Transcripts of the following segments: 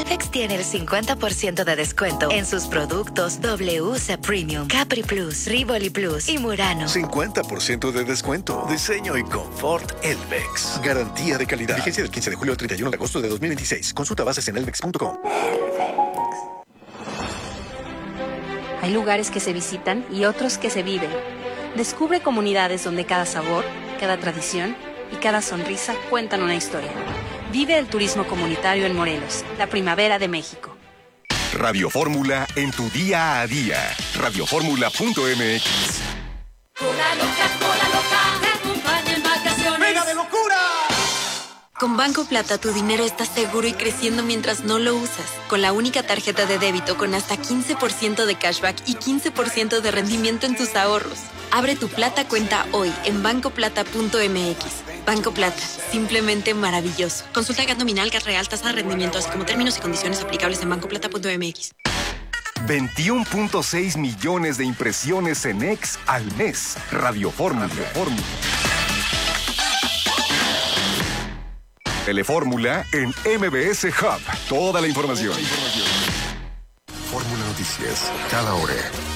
Elvex tiene el 50% de descuento en sus productos WC Premium, Capri Plus, Rivoli Plus y Murano. 50% de descuento. Diseño y confort Elvex. Garantía de calidad. Vigencia del 15 de julio al 31 de agosto de 2026. Consulta bases en elvex.com. Hay lugares que se visitan y otros que se viven. Descubre comunidades donde cada sabor, cada tradición y cada sonrisa cuentan una historia. Vive el turismo comunitario en Morelos, la primavera de México. Radio Fórmula en tu día a día. Radioformula.mx. Cola loca, te acompaña en vacaciones. ¡Venga de locura! Con Banco Plata tu dinero está seguro y creciendo mientras no lo usas. Con la única tarjeta de débito con hasta 15% de cashback y 15% de rendimiento en tus ahorros. Abre tu Plata cuenta hoy en bancoplata.mx. Banco Plata, simplemente maravilloso. Consulta GAT nominal, GAT real, tasa de rendimiento, así como términos y condiciones aplicables en bancoplata.mx. 21.6 millones de impresiones en X al mes. Radio Fórmula. Telefórmula en MBS Hub. Toda la información. Fórmula Noticias, cada hora.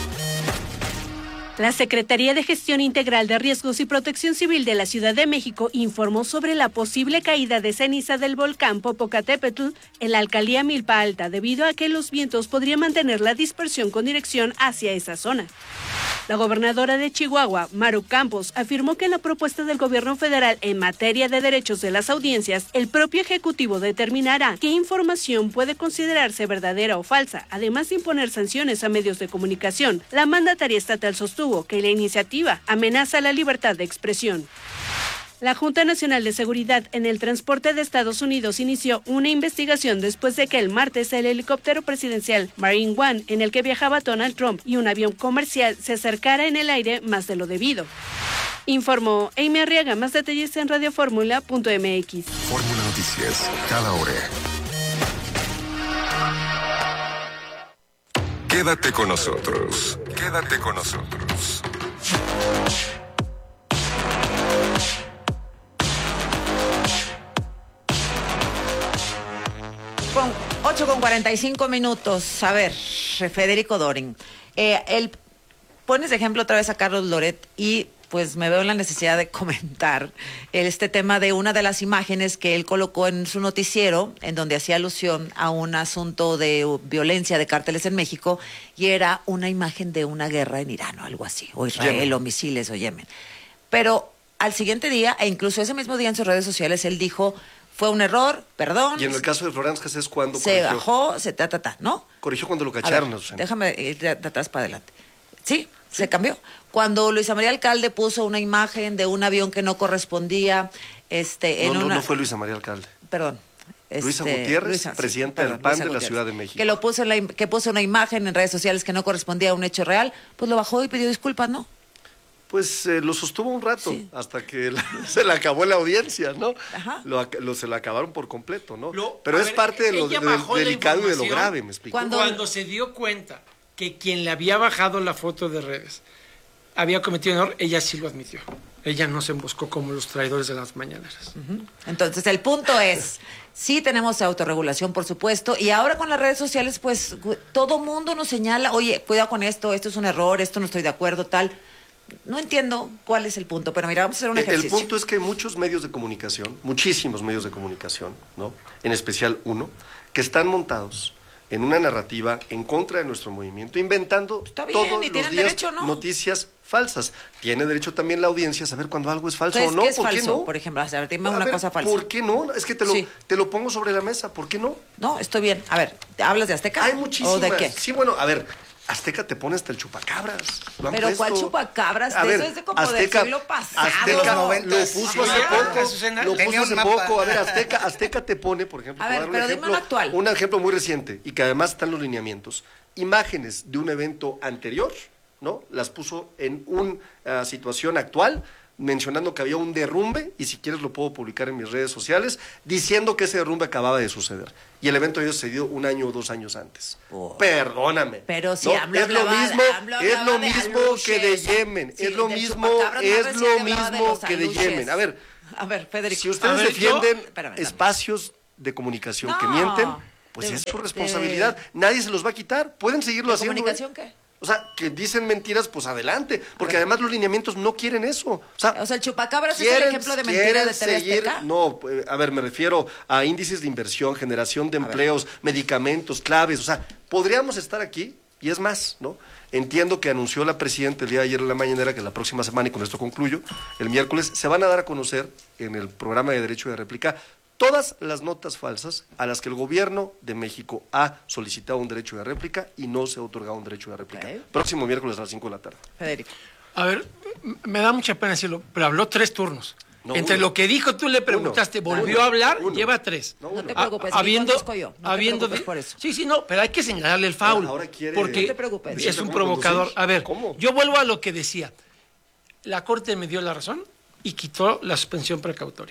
La Secretaría de Gestión Integral de Riesgos y Protección Civil de la Ciudad de México informó sobre la posible caída de ceniza del volcán Popocatépetl en la alcaldía Milpa Alta, debido a que los vientos podrían mantener la dispersión con dirección hacia esa zona. La gobernadora de Chihuahua, Maru Campos, afirmó que en la propuesta del gobierno federal en materia de derechos de las audiencias, el propio Ejecutivo determinará qué información puede considerarse verdadera o falsa, además de imponer sanciones a medios de comunicación. La mandataria estatal sostuvo que la iniciativa amenaza la libertad de expresión. La Junta Nacional de Seguridad en el Transporte de Estados Unidos inició una investigación después de que el martes el helicóptero presidencial Marine One, en el que viajaba Donald Trump, y un avión comercial se acercara en el aire más de lo debido. Informó Amy Arriaga. Más detalles en radioformula.mx. Fórmula Noticias, cada hora. Quédate con nosotros. Quédate con nosotros. Con 8:45. A ver, Federico Dorin. Pones de ejemplo otra vez a Carlos Loret y pues me veo en la necesidad de comentar este tema de una de las imágenes que él colocó en su noticiero, en donde hacía alusión a un asunto de violencia de cárteles en México, y era una imagen de una guerra en Irán o algo así, o Israel, Yemen, o misiles, o Yemen. Pero al siguiente día, e incluso ese mismo día en sus redes sociales, él dijo: fue un error, perdón. Y en el caso de Florence Cassés, ¿cuándo se corrigió? Bajó, ¿no? Corrigió cuando lo cacharon. Ver, déjame ir de atrás para adelante. Sí, se cambió. Cuando Luisa María Alcalde puso una imagen de un avión que no correspondía, no fue Luisa María Alcalde. Perdón. Luisa Gutiérrez, presidenta del PAN de la Ciudad de México. Que puso una imagen en redes sociales que no correspondía a un hecho real, pues lo bajó y pidió disculpas, ¿no? Pues lo sostuvo un rato, sí, hasta que se le acabó la audiencia, ¿no? Ajá. Se la acabaron por completo, ¿no? Pero es parte de lo delicado y de lo grave, ¿me explico? Cuando se dio cuenta que quien le había bajado la foto de redes había cometido un error, ella sí lo admitió. Ella no se emboscó como los traidores de las mañaneras. Entonces, el punto es, sí tenemos autorregulación, por supuesto, y ahora con las redes sociales, pues, todo mundo nos señala, oye, cuidado con esto es un error, esto no estoy de acuerdo, tal. No entiendo cuál es el punto, pero mira, vamos a hacer un ejercicio. El punto es que hay muchos medios de comunicación, muchísimos medios de comunicación, ¿no? En especial uno, que están montados en una narrativa en contra de nuestro movimiento, inventando todos los días derecho, ¿no? Noticias falsas. Tiene derecho también la audiencia a saber cuando algo es falso o no. ¿Qué es ¿Por falso? qué no? Por ejemplo, a ver, dime una cosa falsa. ¿Por qué no? Es que te lo pongo sobre la mesa. ¿Por qué no? No, estoy bien. A ver, ¿hablas de Azteca? Hay muchísimas. ¿O de qué? Sí, bueno, a ver, Azteca te pone hasta el chupacabras. ¿Pero cuál chupacabras? Eso es de como Azteca, del siglo pasado. Azteca lo puso hace poco. A ver, Azteca te pone, por ejemplo, a ver, pero dime uno actual. Un ejemplo muy reciente y que además están los lineamientos. Imágenes de un evento anterior, ¿no? Las puso en una situación actual, mencionando que había un derrumbe, y si quieres lo puedo publicar en mis redes sociales, diciendo que ese derrumbe acababa de suceder. Y el evento había sucedido 1 año o 2 años antes. Perdóname. Pero si ¿no? es lo mismo que de Yemen. Sí, es lo mismo que de Yemen. A ver, Federico. si ustedes defienden espacios de comunicación que mienten, pues es su responsabilidad. Nadie se los va a quitar. Pueden seguirlo haciendo. ¿Comunicación qué? O sea, que dicen mentiras, pues adelante. Porque además los lineamientos no quieren eso. O sea, el chupacabras es el ejemplo de mentira de TV Azteca. No, a ver, me refiero a índices de inversión, generación de empleos, medicamentos, claves. O sea, podríamos estar aquí, y es más, ¿no? Entiendo que anunció la presidenta el día de ayer en la mañanera que la próxima semana, y con esto concluyo, el miércoles, se van a dar a conocer en el programa de Derecho de Réplica todas las notas falsas a las que el gobierno de México ha solicitado un derecho de réplica y no se ha otorgado un derecho de réplica. Próximo miércoles a las 5 de la tarde. Federico. A ver, me da mucha pena decirlo, pero habló 3 turnos. No, entre lo que dijo, tú le preguntaste, volvió a hablar, lleva 3. No te preocupes, habiendo yo. No te preocupes por eso. Sí, no, pero hay que señalarle el foul. Porque no te preocupes. Es un provocador. A ver, yo vuelvo a lo que decía. La Corte me dio la razón y quitó la suspensión precautoria.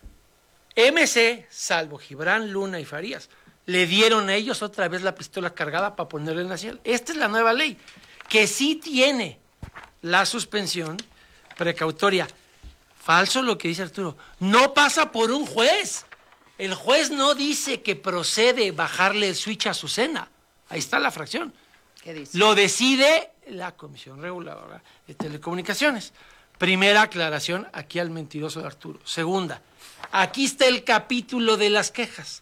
MC, salvo Gibran, Luna y Farías, le dieron a ellos otra vez la pistola cargada para ponerle en la silla. Esta es la nueva ley, que sí tiene la suspensión precautoria. Falso lo que dice Arturo. No pasa por un juez. El juez no dice que procede bajarle el switch a Azucena. Ahí está la fracción. ¿Qué dice? Lo decide la Comisión Reguladora de Telecomunicaciones. Primera aclaración aquí al mentiroso de Arturo. Segunda, aquí está el capítulo de las quejas.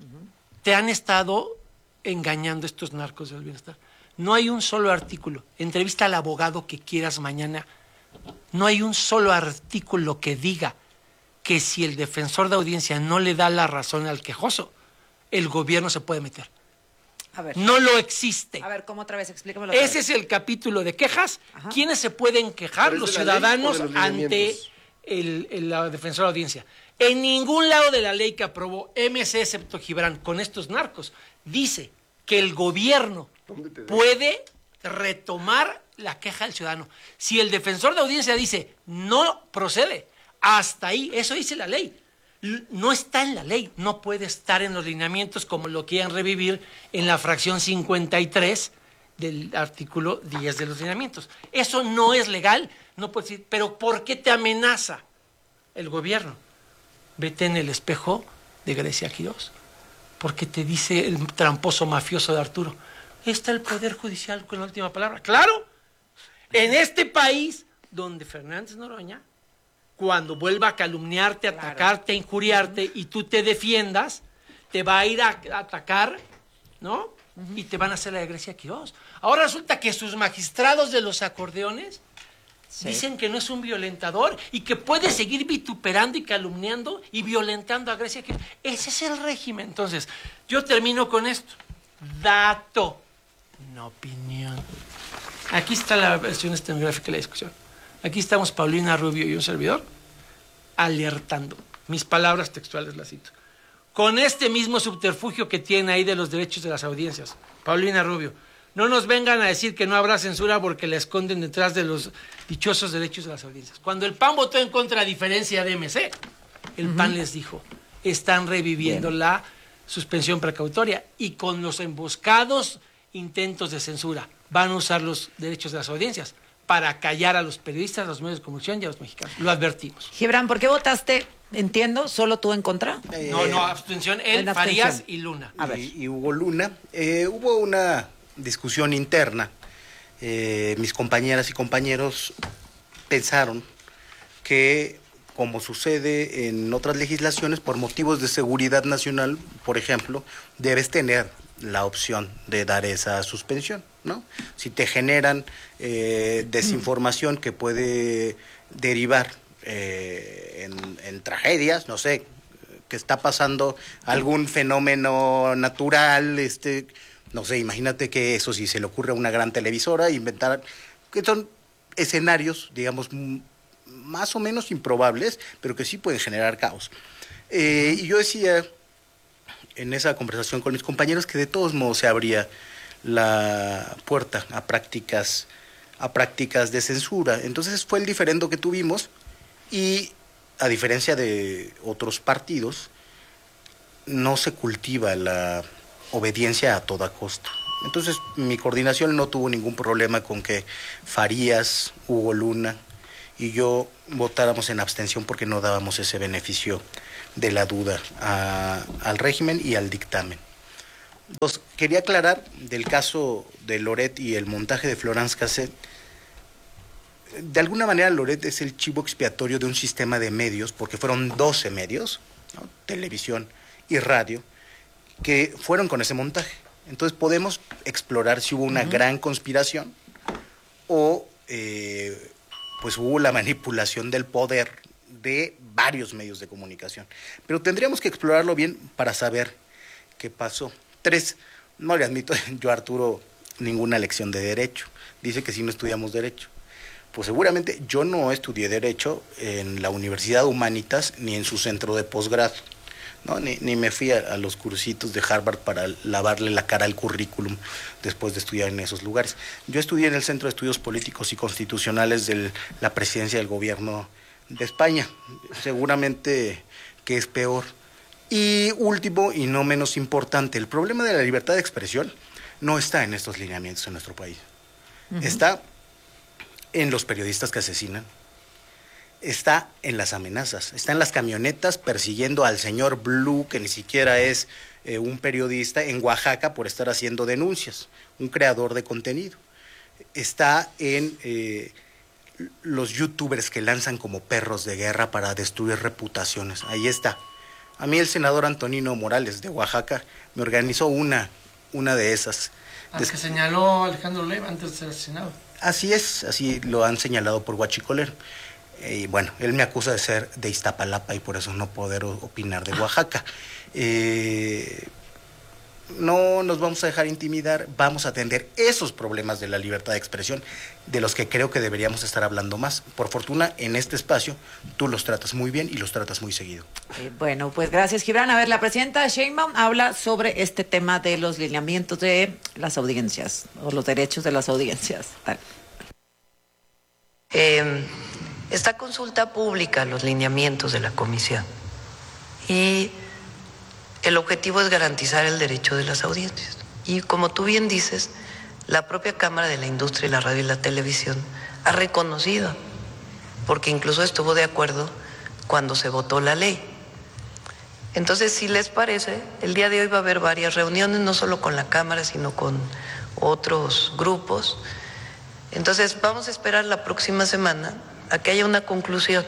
Te han estado engañando estos narcos del bienestar. No hay un solo artículo. Entrevista al abogado que quieras mañana. No hay un solo artículo que diga que si el defensor de audiencia no le da la razón al quejoso, el gobierno se puede meter. A ver. No lo existe. A ver, ¿cómo otra vez? Explícamelo. Ese es el capítulo de quejas. Ajá. ¿Quiénes se pueden quejar? Los ciudadanos ante la defensora de audiencia. En ningún lado de la ley que aprobó MC, excepto Gibran, con estos narcos, dice que el gobierno puede retomar la queja del ciudadano. Si el defensor de audiencia dice no procede, hasta ahí, eso dice la ley. No está en la ley, no puede estar en los lineamientos como lo quieren revivir en la fracción 53 del artículo 10 de los lineamientos. Eso no es legal, no puede decir, pero ¿por qué te amenaza el gobierno? Vete en el espejo de Grecia Quirós, porque te dice el tramposo mafioso de Arturo, está el Poder Judicial con la última palabra. ¡Claro! En este país donde Fernández Noroña, cuando vuelva a calumniarte, a atacarte, a injuriarte y tú te defiendas, te va a ir a atacar, ¿no? Y te van a hacer la de Grecia Quirós. Ahora resulta que sus magistrados de los acordeones dicen que no es un violentador y que puede seguir vituperando y calumniando y violentando a Grecia Quirós. Ese es el régimen. Entonces, yo termino con esto. Dato, no opinión. Aquí está la versión estenográfica de la discusión. Aquí estamos Paulina Rubio y un servidor alertando. Mis palabras textuales las cito. Con este mismo subterfugio que tiene ahí de los derechos de las audiencias. Paulina Rubio, no nos vengan a decir que no habrá censura porque la esconden detrás de los dichosos derechos de las audiencias. Cuando el PAN votó en contra, a diferencia de MC, el PAN les dijo, están reviviendo la suspensión precautoria y con los emboscados intentos de censura van a usar los derechos de las audiencias para callar a los periodistas, a los medios de comunicación y a los mexicanos. Lo advertimos. Gibran, ¿por qué votaste, entiendo, solo tú en contra? No, abstención, él, Farías y Luna. A ver. Y Hugo Luna. Hubo una discusión interna. Mis compañeras y compañeros pensaron que, como sucede en otras legislaciones, por motivos de seguridad nacional, por ejemplo, debes tener la opción de dar esa suspensión, ¿no? Si te generan desinformación que puede derivar en tragedias, no sé, que está pasando algún fenómeno natural, no sé, imagínate que eso sí se le ocurre a una gran televisora, inventar, que son escenarios, digamos, más o menos improbables, pero que sí pueden generar caos. Y yo decía en esa conversación con mis compañeros que de todos modos se abría la puerta a prácticas de censura. Entonces fue el diferendo que tuvimos y, a diferencia de otros partidos, no se cultiva la obediencia a toda costa. Entonces mi coordinación no tuvo ningún problema con que Farías, Hugo Luna y yo votáramos en abstención porque no dábamos ese beneficio de la duda al régimen y al dictamen. Quería aclarar del caso de Loret y el montaje de Florence Cassel. De alguna manera Loret es el chivo expiatorio de un sistema de medios, porque fueron 12 medios, ¿no? Televisión y radio, que fueron con ese montaje. Entonces podemos explorar si hubo una gran conspiración o pues hubo la manipulación del poder de varios medios de comunicación. Pero tendríamos que explorarlo bien para saber qué pasó. 3, no le admito yo a Arturo ninguna lección de derecho. Dice que sí no estudiamos derecho. Pues seguramente yo no estudié derecho en la Universidad Humanitas ni en su centro de posgrado, ¿no? Ni me fui a los cursitos de Harvard para lavarle la cara al currículum después de estudiar en esos lugares. Yo estudié en el Centro de Estudios Políticos y Constitucionales de la Presidencia del Gobierno de España. Seguramente que es peor. Y último y no menos importante, el problema de la libertad de expresión no está en estos lineamientos en nuestro país. Está en los periodistas que asesinan, está en las amenazas, está en las camionetas persiguiendo al señor Blue, que ni siquiera es un periodista, en Oaxaca por estar haciendo denuncias, un creador de contenido. Está en los youtubers que lanzan como perros de guerra para destruir reputaciones. Ahí está. A mí el senador Antonino Morales de Oaxaca me organizó una de esas. Al que señaló Alejandro Leiva antes de ser asesinado. Así es, así lo han señalado por guachicolero. Y bueno, él me acusa de ser de Iztapalapa y por eso no poder opinar de Oaxaca. No nos vamos a dejar intimidar, vamos a atender esos problemas de la libertad de expresión, de los que creo que deberíamos estar hablando más. Por fortuna, en este espacio, tú los tratas muy bien y los tratas muy seguido. Bueno, pues gracias, Gibran. A ver, la presidenta Sheinbaum habla sobre este tema de los lineamientos de las audiencias, o los derechos de las audiencias. Esta consulta pública, los lineamientos de la comisión, y el objetivo es garantizar el derecho de las audiencias. Y como tú bien dices, la propia Cámara de la Industria y la Radio y la Televisión ha reconocido, porque incluso estuvo de acuerdo cuando se votó la ley. Entonces, si les parece, el día de hoy va a haber varias reuniones, no solo con la Cámara, sino con otros grupos. Entonces, vamos a esperar la próxima semana a que haya una conclusión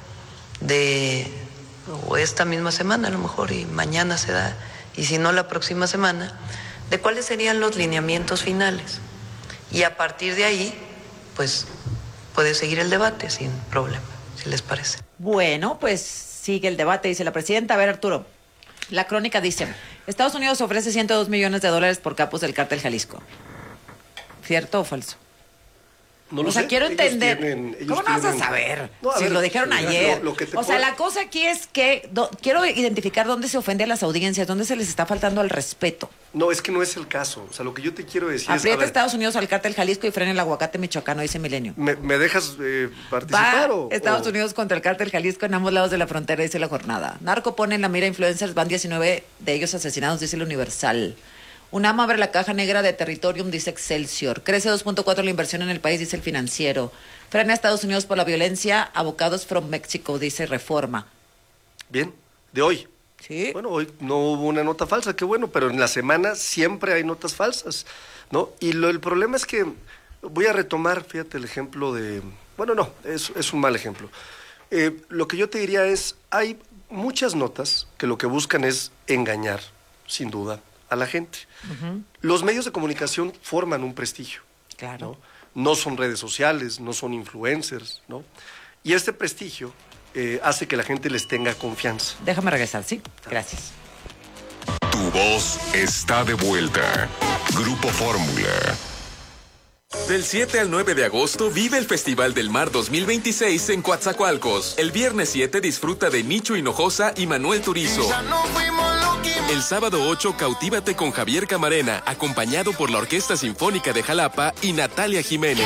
o esta misma semana a lo mejor, y mañana se da, y si no la próxima semana, de cuáles serían los lineamientos finales. Y a partir de ahí, pues, puede seguir el debate sin problema, si les parece. Bueno, pues sigue el debate, dice la presidenta. A ver, Arturo, la crónica dice, Estados Unidos ofrece $102 millones por capos del cártel Jalisco. ¿Cierto o falso? No lo o sea, sé. quiero entender. ¿Cómo no vas a tienen... saber? No, si ver, lo dijeron ayer. O sea, la cosa aquí es que quiero identificar dónde se ofende a las audiencias, dónde se les está faltando al respeto. No, es que no es el caso. O sea, lo que yo te quiero decir Aprieta Estados Unidos al cártel Jalisco y frena el aguacate michoacano, dice Milenio. ¿Me dejas participar Estados Unidos contra el cártel Jalisco en ambos lados de la frontera, dice La Jornada. Narco pone en la mira influencers, van 19 de ellos asesinados, dice El Universal. UNAM abre la caja negra de Territorium, dice Excelsior. Crece 2.4 la inversión en el país, dice El Financiero. Frena a Estados Unidos por la violencia, abocados from Mexico, dice Reforma. Bien, de hoy. Sí. Bueno, hoy no hubo una nota falsa, qué bueno, pero en la semana siempre hay notas falsas, ¿no? Y el problema es que, voy a retomar, fíjate, el ejemplo de... Bueno, no, es un mal ejemplo. Lo que yo te diría es, hay muchas notas que lo que buscan es engañar, sin duda, a la gente. Los medios de comunicación forman un prestigio. Claro. No son redes sociales, no son influencers, ¿no? Y este prestigio hace que la gente les tenga confianza. Déjame regresar, ¿sí? Gracias. Tu voz está de vuelta. Grupo Fórmula. Del 7 al 9 de agosto vive el Festival del Mar 2026 en Coatzacoalcos. El viernes 7 disfruta de Nicho Hinojosa y Manuel Turizo. El sábado 8 cautívate con Javier Camarena, acompañado por la Orquesta Sinfónica de Jalapa y Natalia Jiménez.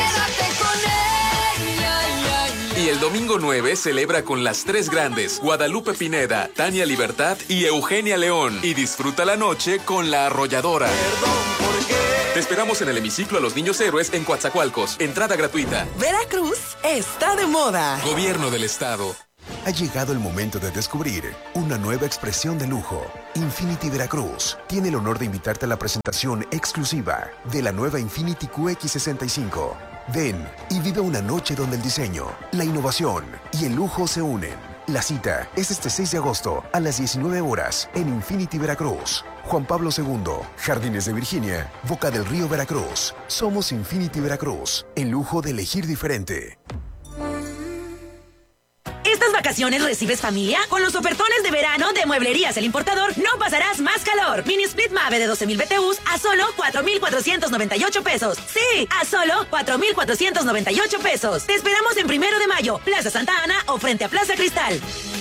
Y el domingo 9 celebra con las tres grandes, Guadalupe Pineda, Tania Libertad y Eugenia León. Y disfruta la noche con La Arrolladora. Te esperamos en el hemiciclo a los Niños Héroes en Coatzacoalcos. Entrada gratuita. Veracruz está de moda. Gobierno del Estado. Ha llegado el momento de descubrir una nueva expresión de lujo. Infinity Veracruz tiene el honor de invitarte a la presentación exclusiva de la nueva Infiniti QX65. Ven y vive una noche donde el diseño, la innovación y el lujo se unen. La cita es este 6 de agosto a las 19 horas en Infinity Veracruz. Juan Pablo II, Jardines de Virginia, Boca del Río Veracruz. Somos Infinity Veracruz, el lujo de elegir diferente. ¿Estas vacaciones recibes familia? Con los ofertones de verano de Mueblerías El Importador no pasarás más calor. Mini Split Mave de 12,000 BTUs a solo 4,498 pesos. Sí, a solo 4,498 pesos. Te esperamos en 1 de mayo, Plaza Santa Ana o frente a Plaza Cristal.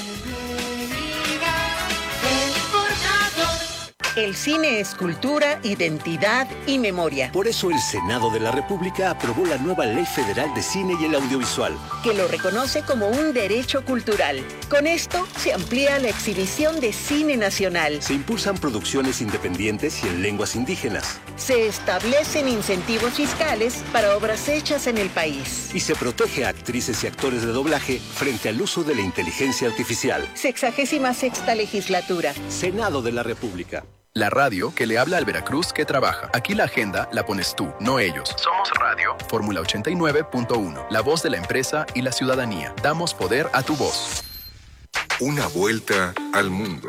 El cine es cultura, identidad y memoria. Por eso el Senado de la República aprobó la nueva Ley Federal de Cine y el Audiovisual, que lo reconoce como un derecho cultural. Con esto se amplía la exhibición de cine nacional. Se impulsan producciones independientes y en lenguas indígenas. Se establecen incentivos fiscales para obras hechas en el país. Y se protege a actrices y actores de doblaje frente al uso de la inteligencia artificial. 66ª legislatura. Senado de la República. La radio que le habla al Veracruz que trabaja. Aquí la agenda la pones tú, no ellos. Somos Radio. Fórmula 89.1. La voz de la empresa y la ciudadanía. Damos poder a tu voz. Una vuelta al mundo.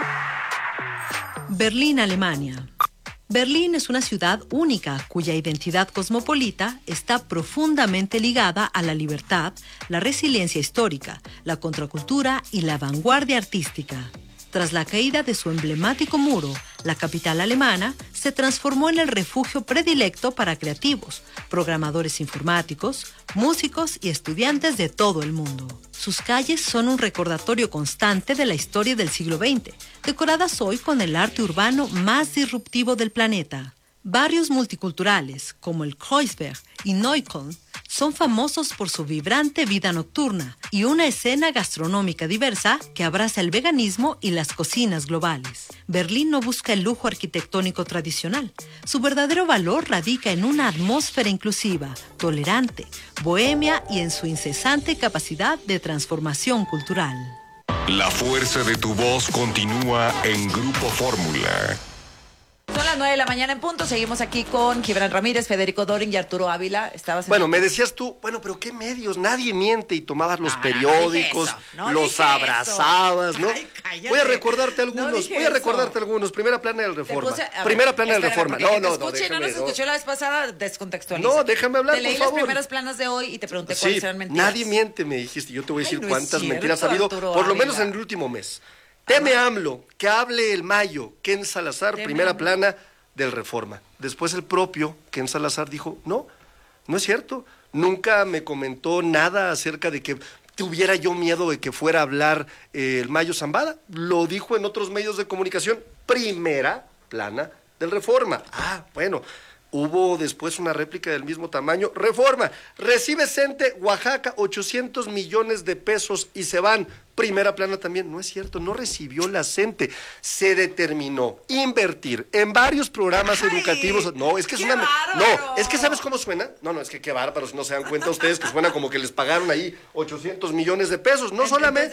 Berlín, Alemania. Berlín es una ciudad única cuya identidad cosmopolita está profundamente ligada a la libertad, la resiliencia histórica, la contracultura y la vanguardia artística. Tras la caída de su emblemático muro, la capital alemana se transformó en el refugio predilecto para creativos, programadores informáticos, músicos y estudiantes de todo el mundo. Sus calles son un recordatorio constante de la historia del siglo XX, decoradas hoy con el arte urbano más disruptivo del planeta. Barrios multiculturales, como el Kreuzberg y Neukölln, son famosos por su vibrante vida nocturna y una escena gastronómica diversa que abraza el veganismo y las cocinas globales. Berlín no busca el lujo arquitectónico tradicional. Su verdadero valor radica en una atmósfera inclusiva, tolerante, bohemia y en su incesante capacidad de transformación cultural. La fuerza de tu voz continúa en Grupo Fórmula. Son las 9 de la mañana en punto. Seguimos aquí con Gibran Ramírez, Federico Doring y Arturo Ávila. Bueno, me decías tú, bueno, pero ¿qué medios? Nadie miente y tomabas los periódicos, los abrazabas, ¿no? Voy a recordarte algunos. Primera plana del Reforma. Primera plana del Reforma. No nos escuchó la vez pasada, descontextualiza. No, déjame hablar, por favor. Te leí las primeras planas de hoy y te pregunté cuáles eran mentiras. Nadie miente, me dijiste. Yo te voy a decir cuántas mentiras ha habido, por lo menos en el último mes. Teme AMLO, que hable el Mayo, Ken Salazar, primera plana del Reforma. Después el propio Ken Salazar dijo, no es cierto, nunca me comentó nada acerca de que tuviera yo miedo de que fuera a hablar el Mayo Zambada. Lo dijo en otros medios de comunicación, primera plana del Reforma. Bueno, hubo después una réplica del mismo tamaño. Reforma, recibe CENTE Oaxaca 800 millones de pesos y se van. Primera plana también, no es cierto, no recibió la CENTE. Se determinó invertir en varios programas educativos. No, es que es una... No, es que ¿sabes cómo suena? No, es que qué bárbaros, no se dan cuenta ustedes que suena como que les pagaron ahí 800 millones de pesos. No solamente...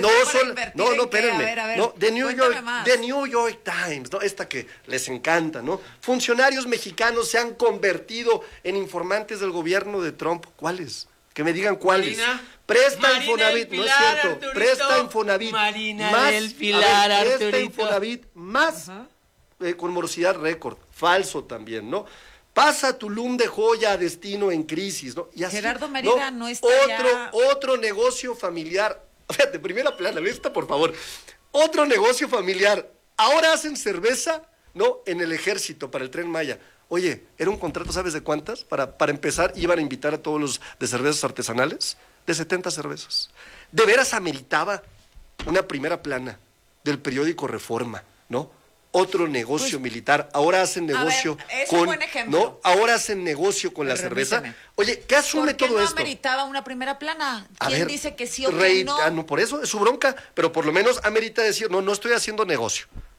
espérenme. No, The New York Times, ¿no? Esta que les encanta, ¿no? Funcionarios mexicanos se han convertido en informantes del gobierno de Trump. ¿Cuáles? Que me digan cuáles. Presta Infonavit, no es cierto. Arturito, presta Infonavit Marina más. Del Pilar, presta Infonavit más con morosidad récord. Falso también, ¿no? Pasa Tulum de joya a destino en crisis, ¿no? Y así, Gerardo Mérida no está otro negocio familiar. Fíjate, primera plana, esta por favor. Otro negocio familiar. Ahora hacen cerveza, ¿no? En el ejército para el Tren Maya. Oye, era un contrato, ¿sabes de cuántas? Para empezar, iban a invitar a todos los de cervezas artesanales, de 70 cervezas. De veras ameritaba una primera plana del periódico Reforma, ¿no? Otro negocio militar. Ahora hacen negocio con... buen ejemplo. ¿No? Ahora hacen negocio con la cerveza. Oye, ¿qué asume todo esto? ¿Por qué no ameritaba una primera plana? ¿Quién dice que sí o que no? No, por eso es su bronca, pero por lo menos amerita decir, no estoy haciendo negocio.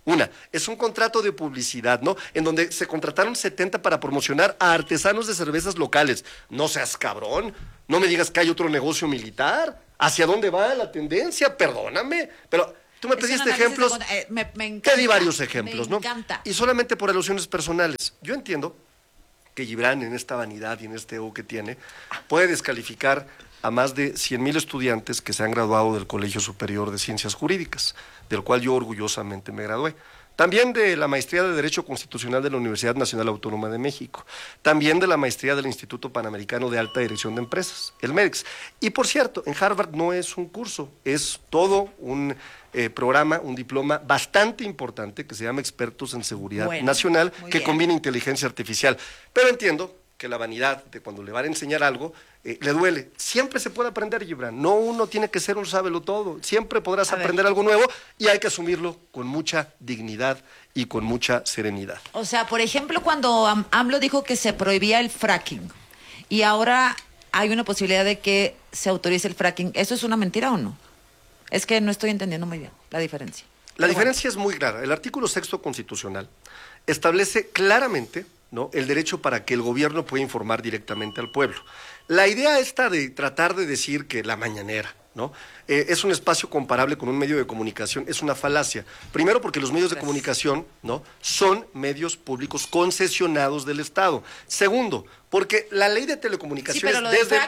Es un contrato de publicidad, ¿no? En donde se contrataron 70 para promocionar a artesanos de cervezas locales. No seas cabrón, no me digas que hay otro negocio militar. ¿Hacia dónde va la tendencia? Perdóname, pero tú me pediste ejemplos. Me encanta, te di varios ejemplos, ¿no? Me encanta. Y solamente por alusiones personales. Yo entiendo que Gibran, en esta vanidad y en este ego que tiene, puede descalificar a más de 100,000 estudiantes que se han graduado del Colegio Superior de Ciencias Jurídicas, del cual yo orgullosamente me gradué. También de la maestría de Derecho Constitucional de la Universidad Nacional Autónoma de México. También de la maestría del Instituto Panamericano de Alta Dirección de Empresas, el MEDEX. Y por cierto, en Harvard no es un curso, es todo un programa, un diploma bastante importante que se llama Expertos en Seguridad Nacional, que combina inteligencia artificial. Pero entiendo que la vanidad de cuando le van a enseñar algo, le duele. Siempre se puede aprender, Gibran. No uno tiene que ser un sábelo-todo. Siempre podrás aprender algo nuevo y hay que asumirlo con mucha dignidad y con mucha serenidad. O sea, por ejemplo, cuando AMLO dijo que se prohibía el fracking y ahora hay una posibilidad de que se autorice el fracking, ¿eso es una mentira o no? Es que no estoy entendiendo muy bien la diferencia. La diferencia es muy clara. El artículo 6º constitucional establece claramente, ¿no?, el derecho para que el gobierno pueda informar directamente al pueblo. La idea esta de tratar de decir que la mañanera, ¿no?, es un espacio comparable con un medio de comunicación, es una falacia. Primero porque los medios de comunicación, ¿no?, son medios públicos concesionados del Estado. Segundo, porque la ley de telecomunicaciones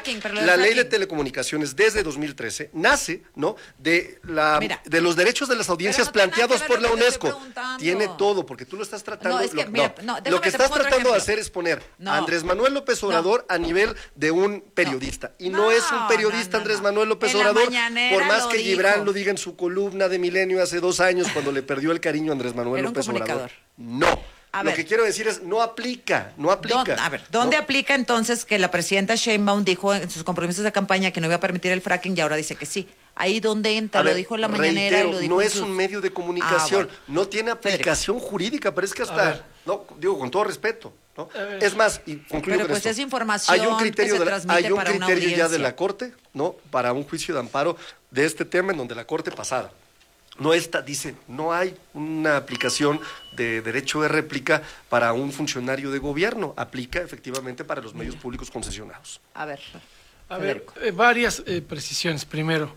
de telecomunicaciones desde 2013 nace, ¿no?, de los derechos de las audiencias planteados por la UNESCO. Tiene todo, porque tú lo estás tratando. Lo que estás tratando de hacer es poner a Andrés Manuel López Obrador a nivel de un periodista. Y no es un periodista Andrés Manuel López Obrador, por más que Gibran lo diga en su columna de Milenio hace 2 años cuando le perdió el cariño a Andrés Manuel López Obrador. No. Lo que quiero decir es, no aplica. ¿Dónde aplica entonces que la presidenta Sheinbaum dijo en sus compromisos de campaña que no iba a permitir el fracking y ahora dice que sí? Ahí donde entra, lo dijo en la mañanera. Reitero, lo dijo no es un medio de comunicación, no tiene aplicación jurídica, pero es que hasta, no, digo con todo respeto, ¿no? Es más, y concluyo pero con pues esto. Es información hay un criterio, que se transmite hay un para criterio una ya de la Corte, ¿no?, para un juicio de amparo de este tema, en donde la Corte pasada dice, no hay una aplicación de derecho de réplica para un funcionario de gobierno, aplica efectivamente para los medios públicos concesionados. A ver, varias precisiones. Primero,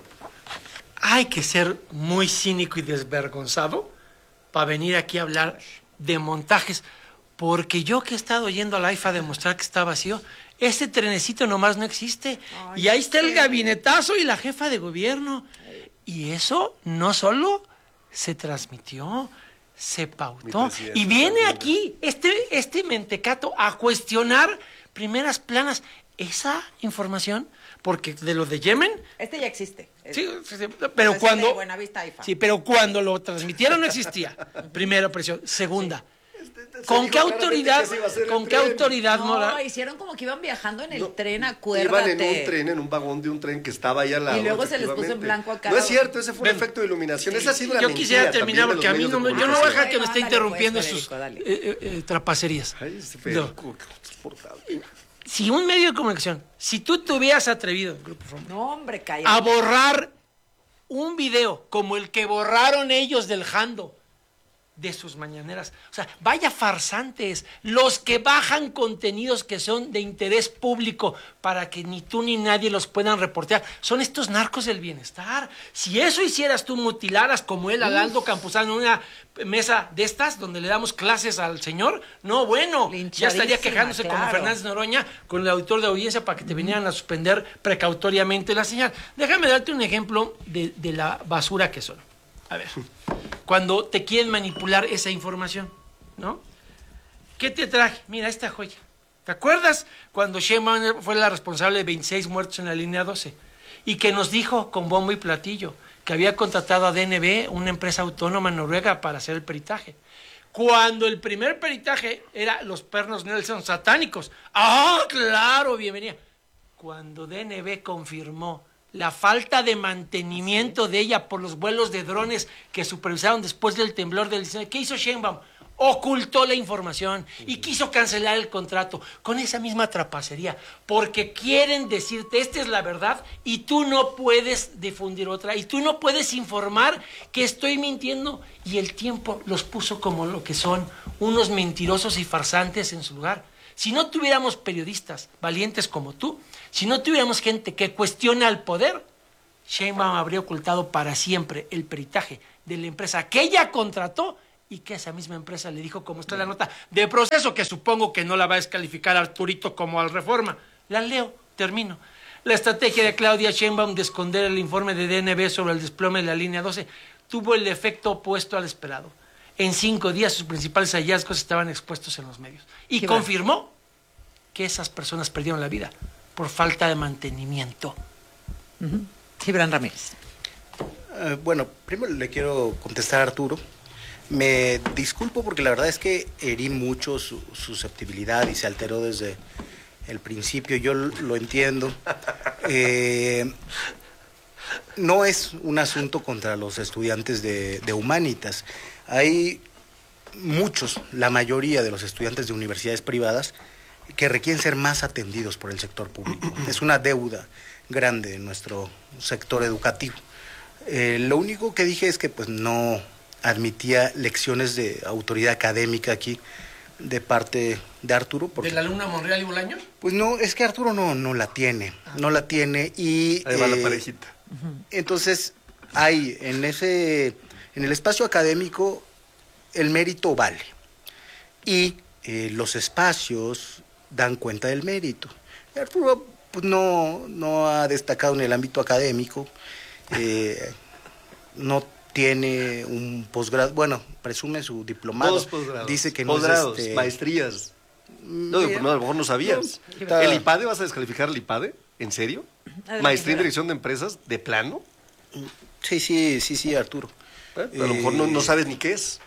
hay que ser muy cínico y desvergonzado para venir aquí a hablar de montajes, porque yo que he estado yendo a la IFA a demostrar que está vacío, ese trenecito nomás no existe. Y ahí está el gabinetazo y la jefa de gobierno. Y eso no solo se transmitió, se pautó. Y viene aquí este mentecato a cuestionar primeras planas esa información, porque de lo de Yemen... ya existe. Sí, pero cuando lo transmitieron no existía. Primera presión. Segunda... ¿Con qué autoridad moral? No, hicieron como que iban viajando en el tren, acuérdate. Iban en un tren, en un vagón de un tren que estaba ahí al lado. Y luego se les puso en blanco acá. No es cierto, ese fue un efecto de iluminación. Esa ha sido la mentira. Yo quisiera terminar porque a mí yo no voy a dejar que me esté interrumpiendo sus trapacerías. Si un medio de comunicación, si tú te hubieras atrevido, a borrar un video como el que borraron ellos del Jando, de sus mañaneras. O sea, vaya farsantes, los que bajan contenidos que son de interés público para que ni tú ni nadie los puedan reportear. Son estos narcos del bienestar. Si eso hicieras tú, mutilaras como él al Aldo Campuzano en una mesa de estas, donde le damos clases al señor, no, bueno, ya estaría quejándose como Fernández Noroña con el auditor de audiencia para que te vinieran a suspender precautoriamente la señal. Déjame darte un ejemplo de la basura que son. A ver, cuando te quieren manipular esa información, ¿no? ¿Qué te traje? Mira, esta joya. ¿Te acuerdas cuando Sheinbaum fue la responsable de 26 muertos en la línea 12? Y que nos dijo con bombo y platillo que había contratado a DNB, una empresa autónoma en Noruega, para hacer el peritaje. Cuando el primer peritaje era los pernos Nelson satánicos. ¡Ah, claro! Bienvenida. Cuando DNB confirmó la falta de mantenimiento de ella por los vuelos de drones que supervisaron después del temblor del 19. ¿Qué hizo Sheinbaum? ocultó la información y quiso cancelar el contrato con esa misma trapacería, porque quieren decirte, esta es la verdad y tú no puedes difundir otra, y tú no puedes informar que estoy mintiendo, y el tiempo los puso como lo que son, unos mentirosos y farsantes en su lugar. Si no tuviéramos periodistas valientes como tú, si no tuviéramos gente que cuestiona al poder, Sheinbaum habría ocultado para siempre el peritaje de la empresa que ella contrató y que esa misma empresa le dijo, como está la nota de proceso, que supongo que no la va a descalificar Arturito como al Reforma. La leo, termino. La estrategia de Claudia Sheinbaum de esconder el informe de DNB sobre el desplome de la línea 12 tuvo el efecto opuesto al esperado. En 5 días sus principales hallazgos estaban expuestos en los medios. Y confirmó que esas personas perdieron la vida por falta de mantenimiento. Gibran Ramírez. Bueno, primero le quiero contestar a Arturo. Me disculpo porque la verdad es que herí mucho su susceptibilidad y se alteró desde el principio. Yo lo entiendo. No es un asunto contra los estudiantes de Humanitas. Hay muchos, la mayoría de los estudiantes de universidades privadas que requieren ser más atendidos por el sector público. Es una deuda grande en nuestro sector educativo. Lo único que dije es que pues no admitía lecciones de autoridad académica aquí de parte de Arturo. Porque, ¿de la alumna Monreal y Bolaño? Pues no, es que Arturo no la tiene, no la tiene y... Ahí va la parejita. Entonces, hay en el espacio académico el mérito vale y los espacios dan cuenta del mérito. Arturo pues no ha destacado en el ámbito académico, no tiene un posgrado, bueno, presume su diplomado. 2 posgrados. Dice que no posgrados, es maestrías. No, a lo mejor no sabías. ¿El IPADE vas a descalificar el IPADE? ¿En serio? ¿Maestría en dirección de empresas? ¿De plano? Sí, Arturo. A lo mejor no sabes ni qué es.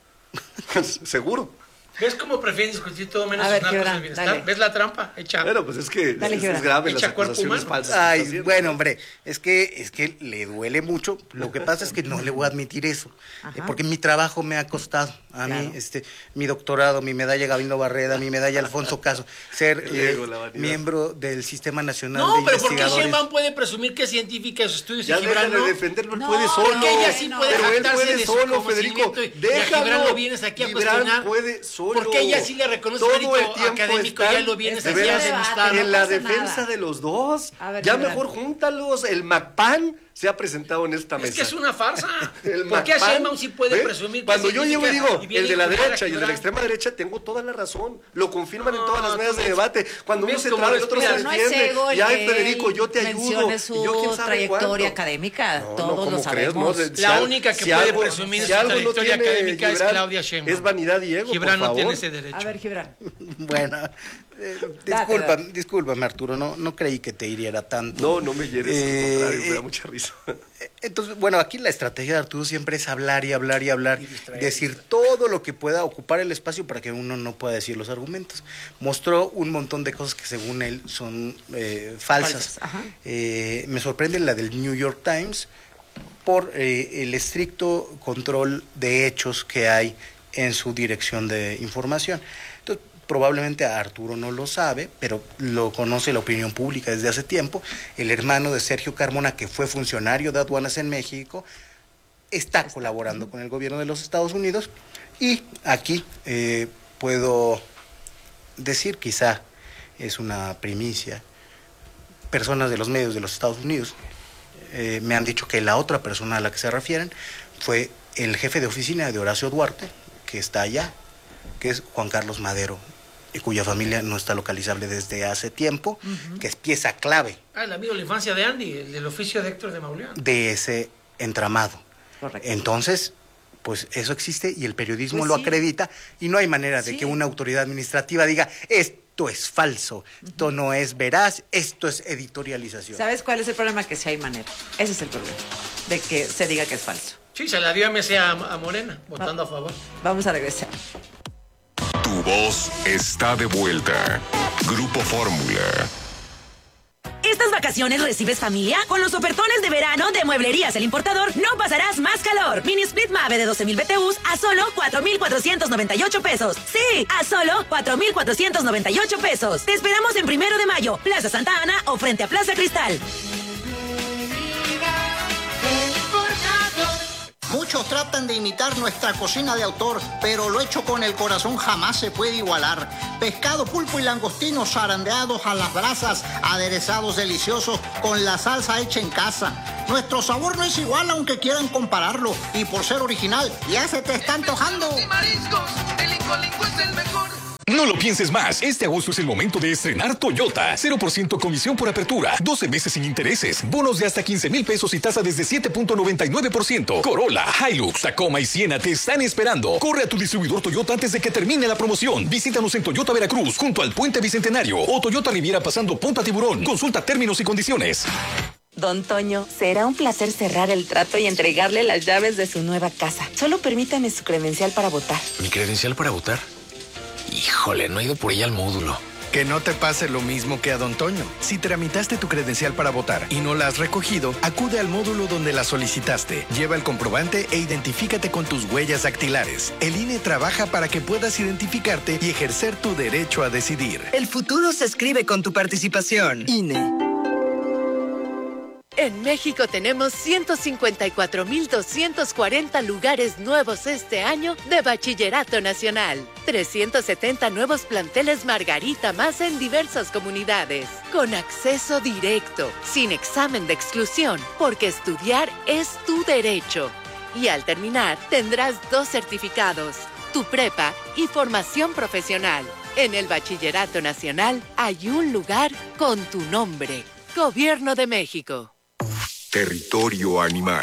Seguro. ¿Ves cómo prefieren discutir todo menos sus narcos del bienestar? Dale. ¿Ves la trampa? Echa. Bueno, pues es que es grave las acusaciones falsas. Ay, bueno, hombre, es que le duele mucho. Lo que pasa es que no le voy a admitir eso. Porque mi trabajo me ha costado. A mí, mi doctorado, mi medalla Gabino Barreda, mi medalla Alfonso Caso, ser miembro del Sistema Nacional de Investigadores. No, pero ¿por qué Sheinbaum puede presumir que es científica de sus estudios ya y Gibran no? Defenderlo, él puede solo. Porque ella sí puede jactarse de su Federico. Y a Gibran lo vienes aquí a cuestionar. Puede solo. Porque ella sí le reconoce mérito académico, ya lo vienes aquí a demostrar. En la defensa de los dos. Ya mejor júntalos. El MACPAN se ha presentado en esta mesa. Es que es una farsa. ¿Por qué Sheinbaum sí puede presumir? Cuando yo llego y digo, el de la derecha y el de la extrema derecha, tengo toda la razón. Lo confirman en todas las mesas de debate. Cuando uno se traba, el otro se defiende. Ya, Federico, yo te ayudo. Mencione su trayectoria académica. Todos lo sabemos. La única que puede presumir su trayectoria académica es Claudia Sheinbaum. Es vanidad y ego, Gibran no tiene ese derecho. A ver, Gibran. Bueno, discúlpame, Arturo, no creí que te hiriera tanto. No me hieres, al contrario, me da mucha risa. Entonces, bueno, aquí la estrategia de Arturo siempre es hablar y hablar y hablar, decir todo lo que pueda ocupar el espacio para que uno no pueda decir los argumentos. Mostró un montón de cosas que según él son falsas. Me sorprende la del New York Times por el estricto control de hechos que hay en su dirección de información. Entonces, probablemente Arturo no lo sabe, pero lo conoce la opinión pública desde hace tiempo. El hermano de Sergio Carmona, que fue funcionario de aduanas en México, está colaborando con el gobierno de los Estados Unidos. Y aquí puedo decir, quizá es una primicia, personas de los medios de los Estados Unidos me han dicho que la otra persona a la que se refieren fue el jefe de oficina de Horacio Duarte, que está allá, que es Juan Carlos Madero, y cuya familia no está localizable desde hace tiempo, que es pieza clave. El amigo de la infancia de Andy, el del oficio de Héctor de Mauleón. De ese entramado. Correcto. Entonces, pues eso existe y el periodismo lo acredita, y no hay manera de que una autoridad administrativa diga, esto es falso, esto no es veraz, esto es editorialización. ¿Sabes cuál es el problema? Que sí hay manera. Ese es el problema, de que se diga que es falso. Sí, se la dio a MC a Morena, votando a favor. Vamos a regresar. Tu voz está de vuelta. Grupo Fórmula. estas vacaciones recibes familia? Con los ofertones de verano de Mueblerías El Importador no pasarás más calor. Mini Split Mave de 12,000 BTUs a solo 4,498 pesos. Sí, a solo 4,498 pesos. Te esperamos en 1 de mayo, Plaza Santa Ana o frente a Plaza Cristal. Muchos tratan de imitar nuestra cocina de autor, pero lo hecho con el corazón jamás se puede igualar. Pescado, pulpo y langostinos zarandeados a las brasas, aderezados deliciosos con la salsa hecha en casa. Nuestro sabor no es igual aunque quieran compararlo, y por ser original ya se te está antojando. No lo pienses más. Este agosto es el momento de estrenar Toyota. 0% comisión por apertura, 12 meses sin intereses, bonos de hasta 15,000 pesos y tasa desde 7.99%. Corolla, Hilux, Tacoma y Siena te están esperando. Corre a tu distribuidor Toyota antes de que termine la promoción. Visítanos en Toyota Veracruz, junto al Puente Bicentenario, o Toyota Riviera pasando Punta Tiburón. Consulta términos y condiciones. Don Toño, será un placer cerrar el trato y entregarle las llaves de su nueva casa. Solo permítame su credencial para votar. ¿Mi credencial para votar? Híjole, no he ido por ella al módulo. Que no te pase lo mismo que a Don Toño. Si tramitaste tu credencial para votar y no la has recogido, acude al módulo donde la solicitaste. Lleva el comprobante e identifícate con tus huellas dactilares. El INE trabaja para que puedas identificarte y ejercer tu derecho a decidir. El futuro se escribe con tu participación. INE. En México tenemos 154,240 lugares nuevos este año de Bachillerato Nacional. 370 nuevos planteles Margarita más en diversas comunidades. Con acceso directo, sin examen de exclusión, porque estudiar es tu derecho. Y al terminar, tendrás 2 certificados, tu prepa y formación profesional. En el Bachillerato Nacional hay un lugar con tu nombre. Gobierno de México. Territorio animal.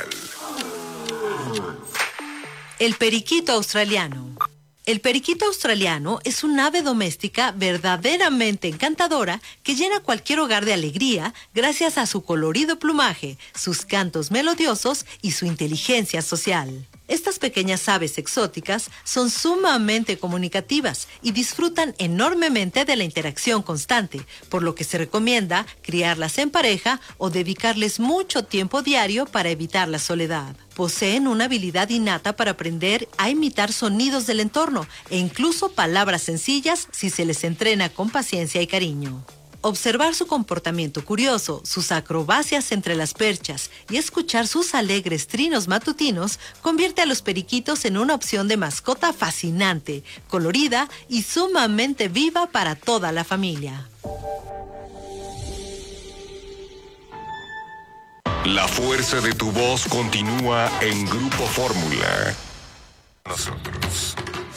El periquito australiano. El periquito australiano es un ave doméstica verdaderamente encantadora que llena cualquier hogar de alegría gracias a su colorido plumaje, sus cantos melodiosos y su inteligencia social. Estas pequeñas aves exóticas son sumamente comunicativas y disfrutan enormemente de la interacción constante, por lo que se recomienda criarlas en pareja o dedicarles mucho tiempo diario para evitar la soledad. Poseen una habilidad innata para aprender a imitar sonidos del entorno e incluso palabras sencillas si se les entrena con paciencia y cariño. Observar su comportamiento curioso, sus acrobacias entre las perchas y escuchar sus alegres trinos matutinos convierte a los periquitos en una opción de mascota fascinante, colorida y sumamente viva para toda la familia. La fuerza de tu voz continúa en Grupo Fórmula. Nosotros.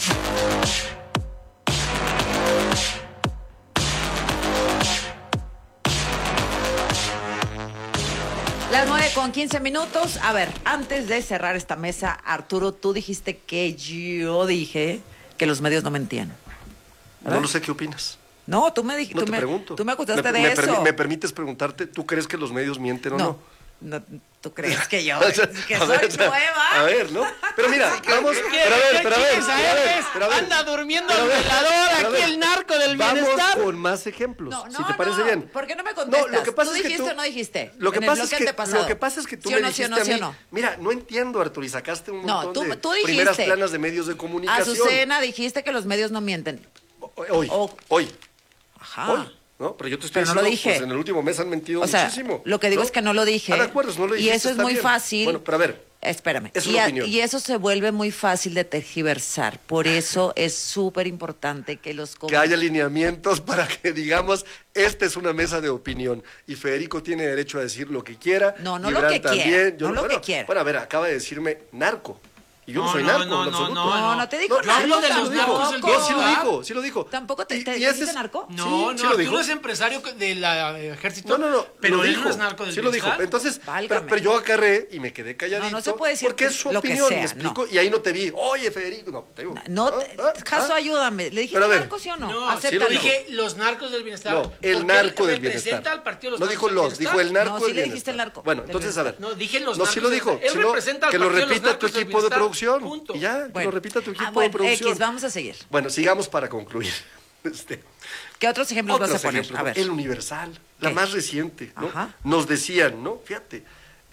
Las 9:15. A ver, antes de cerrar esta mesa, Arturo, tú dijiste que yo dije que los medios no mentían. ¿Verdad? No lo sé, ¿qué opinas? No, tú me dijiste. No te pregunto. Tú me acusaste de eso. ¿Me permites preguntarte, tú crees que los medios mienten o no? No, ¿tú crees que yo O sea, que soy nueva? A ver, ¿no? Pero mira, vamos. Pero a ver. Anda durmiendo el velador aquí, el narco del bienestar. Vamos con más ejemplos, si te parece bien. ¿Por qué no me contestas? No, lo que pasa ¿Tú es que dijiste o no dijiste? Lo que pasa es que tú ¿Sí me o no, dijiste sí o a mí. no? Mira, no entiendo, Arturo, y sacaste un montón tú de dijiste, primeras planas de medios de comunicación. Azucena, dijiste que los medios no mienten. Hoy. Ajá. Hoy. ¿No? Pero yo te estoy diciendo, no lo dije. Pues en el último mes han mentido muchísimo. Lo que digo es que no lo dije. De acuerdo, no lo dijiste, y eso es muy fácil. Bueno, pero a ver. Espérame. Es una opinión. Y eso se vuelve muy fácil de tergiversar. Por eso es súper importante que que haya lineamientos para que digamos, esta es una mesa de opinión. Y Federico tiene derecho a decir lo que quiera. No Gibran lo que también. quiera. No lo que quiera. Bueno, a ver, acaba de decirme narco. Y yo no soy narco, en absoluto. No te digo narco. Hablo de los narcos del bienestar. Sí lo dijo. ¿Tampoco te dijiste narco? No, sí lo dijo. Arturo es empresario del ejército. No. Pero él no es narco del bienestar. Sí lo dijo. Entonces, pero yo agarré y me quedé calladito. No se puede decir porque es su lo que opinión, sea, me explico. Y ahí no te vi, oye, Federico. No, te digo. Caso, ayúdame. ¿Le dijiste narco, sí o no? No, acéptalo. Sí dije los narcos del bienestar. No, el narco del bienestar. Al partido no dijo los, dijo el narco del bienestar. No, sí le dijiste el narco. Bueno, entonces, a ver. No, dije los narcos. No, sí lo dijo. Él representa al que lo partido de los repita tu narcos del equipo de bienestar. producción. Punto. Y ya, que lo repita tu equipo de producción. Vamos a seguir. Bueno, sigamos para concluir. ¿Qué otros ejemplos vas a poner? A ver. El Universal, la más reciente, ¿no? Ajá. Nos decían, ¿no? Fíjate,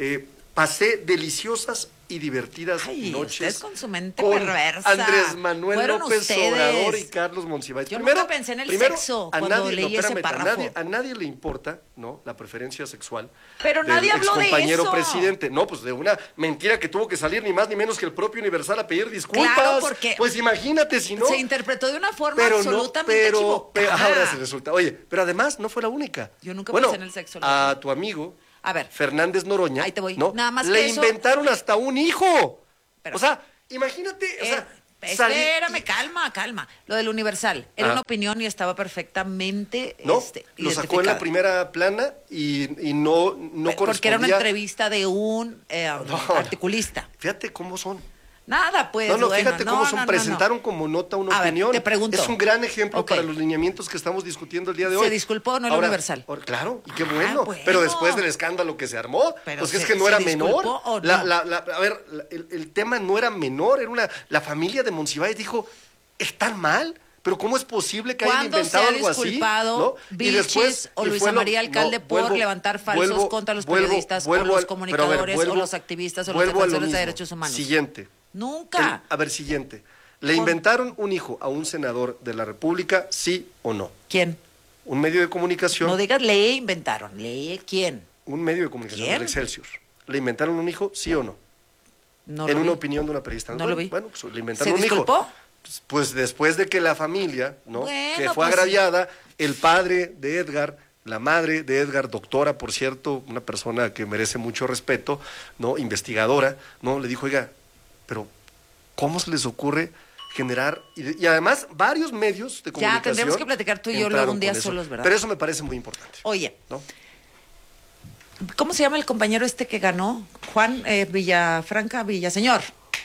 pasé deliciosas y divertidas noches usted con su mente con perversa. Andrés Manuel Fueron López ustedes. Obrador y Carlos Monsiváis. Yo nunca pensé en el sexo cuando leí ese párrafo. A nadie le importa, ¿no? La preferencia sexual. Pero del nadie habló de excompañero eso. presidente. No, pues de una mentira que tuvo que salir ni más ni menos que el propio Universal a pedir disculpas. Claro, porque pues imagínate si no. se interpretó de una forma pero absolutamente equivocada. Ahora se resulta. Oye, pero además no fue la única. Yo nunca pensé en el sexo. A tu amigo a ver, Fernández Noroña, ahí te voy. ¿no? Nada más le que inventaron hasta un hijo. O sea, imagínate, espérame, calma. Lo del Universal era una opinión y estaba perfectamente no, lo sacó en la primera plana y no correspondía. Porque era una entrevista de un articulista. Fíjate cómo son. Nada, pues. Fíjate cómo son. Presentaron como nota una opinión. Ver, te pregunto. Es un gran ejemplo para los lineamientos que estamos discutiendo el día de hoy. ¿Se disculpó o no el Universal? Claro, y qué bueno. Pero después del escándalo que se armó, pues es que no era menor. ¿O no? A ver, el tema no era menor. La familia de Monsiváis dijo, ¿están mal? Pero ¿cómo es posible que hayan inventado algo así? ¿no? Vilchis o Luisa María Alcalde por levantar falsos contra los periodistas o los comunicadores o los activistas o los defensores de derechos humanos? Siguiente. Nunca. Siguiente. ¿Le inventaron un hijo a un senador de la República, sí o no? ¿Quién? Un medio de comunicación. No digas le inventaron, lee quién. Un medio de comunicación, el Excelsior. ¿Le inventaron un hijo, sí o no? No en una opinión de una periodista. No lo vi. Bueno, pues le inventaron un hijo. ¿Se disculpó? Pues después de que la familia, ¿no? Bueno, que fue agraviada, el padre de Edgar, la madre de Edgar, doctora, por cierto, una persona que merece mucho respeto, ¿no? Investigadora, ¿no? Le dijo, oiga, pero ¿cómo se les ocurre generar? Y además, varios medios de comunicación. Ya, tendremos que platicar tú y yo luego un día solos, ¿verdad? Pero eso me parece muy importante. Oye, ¿no? ¿Cómo se llama el compañero que ganó? Juan Villaseñor.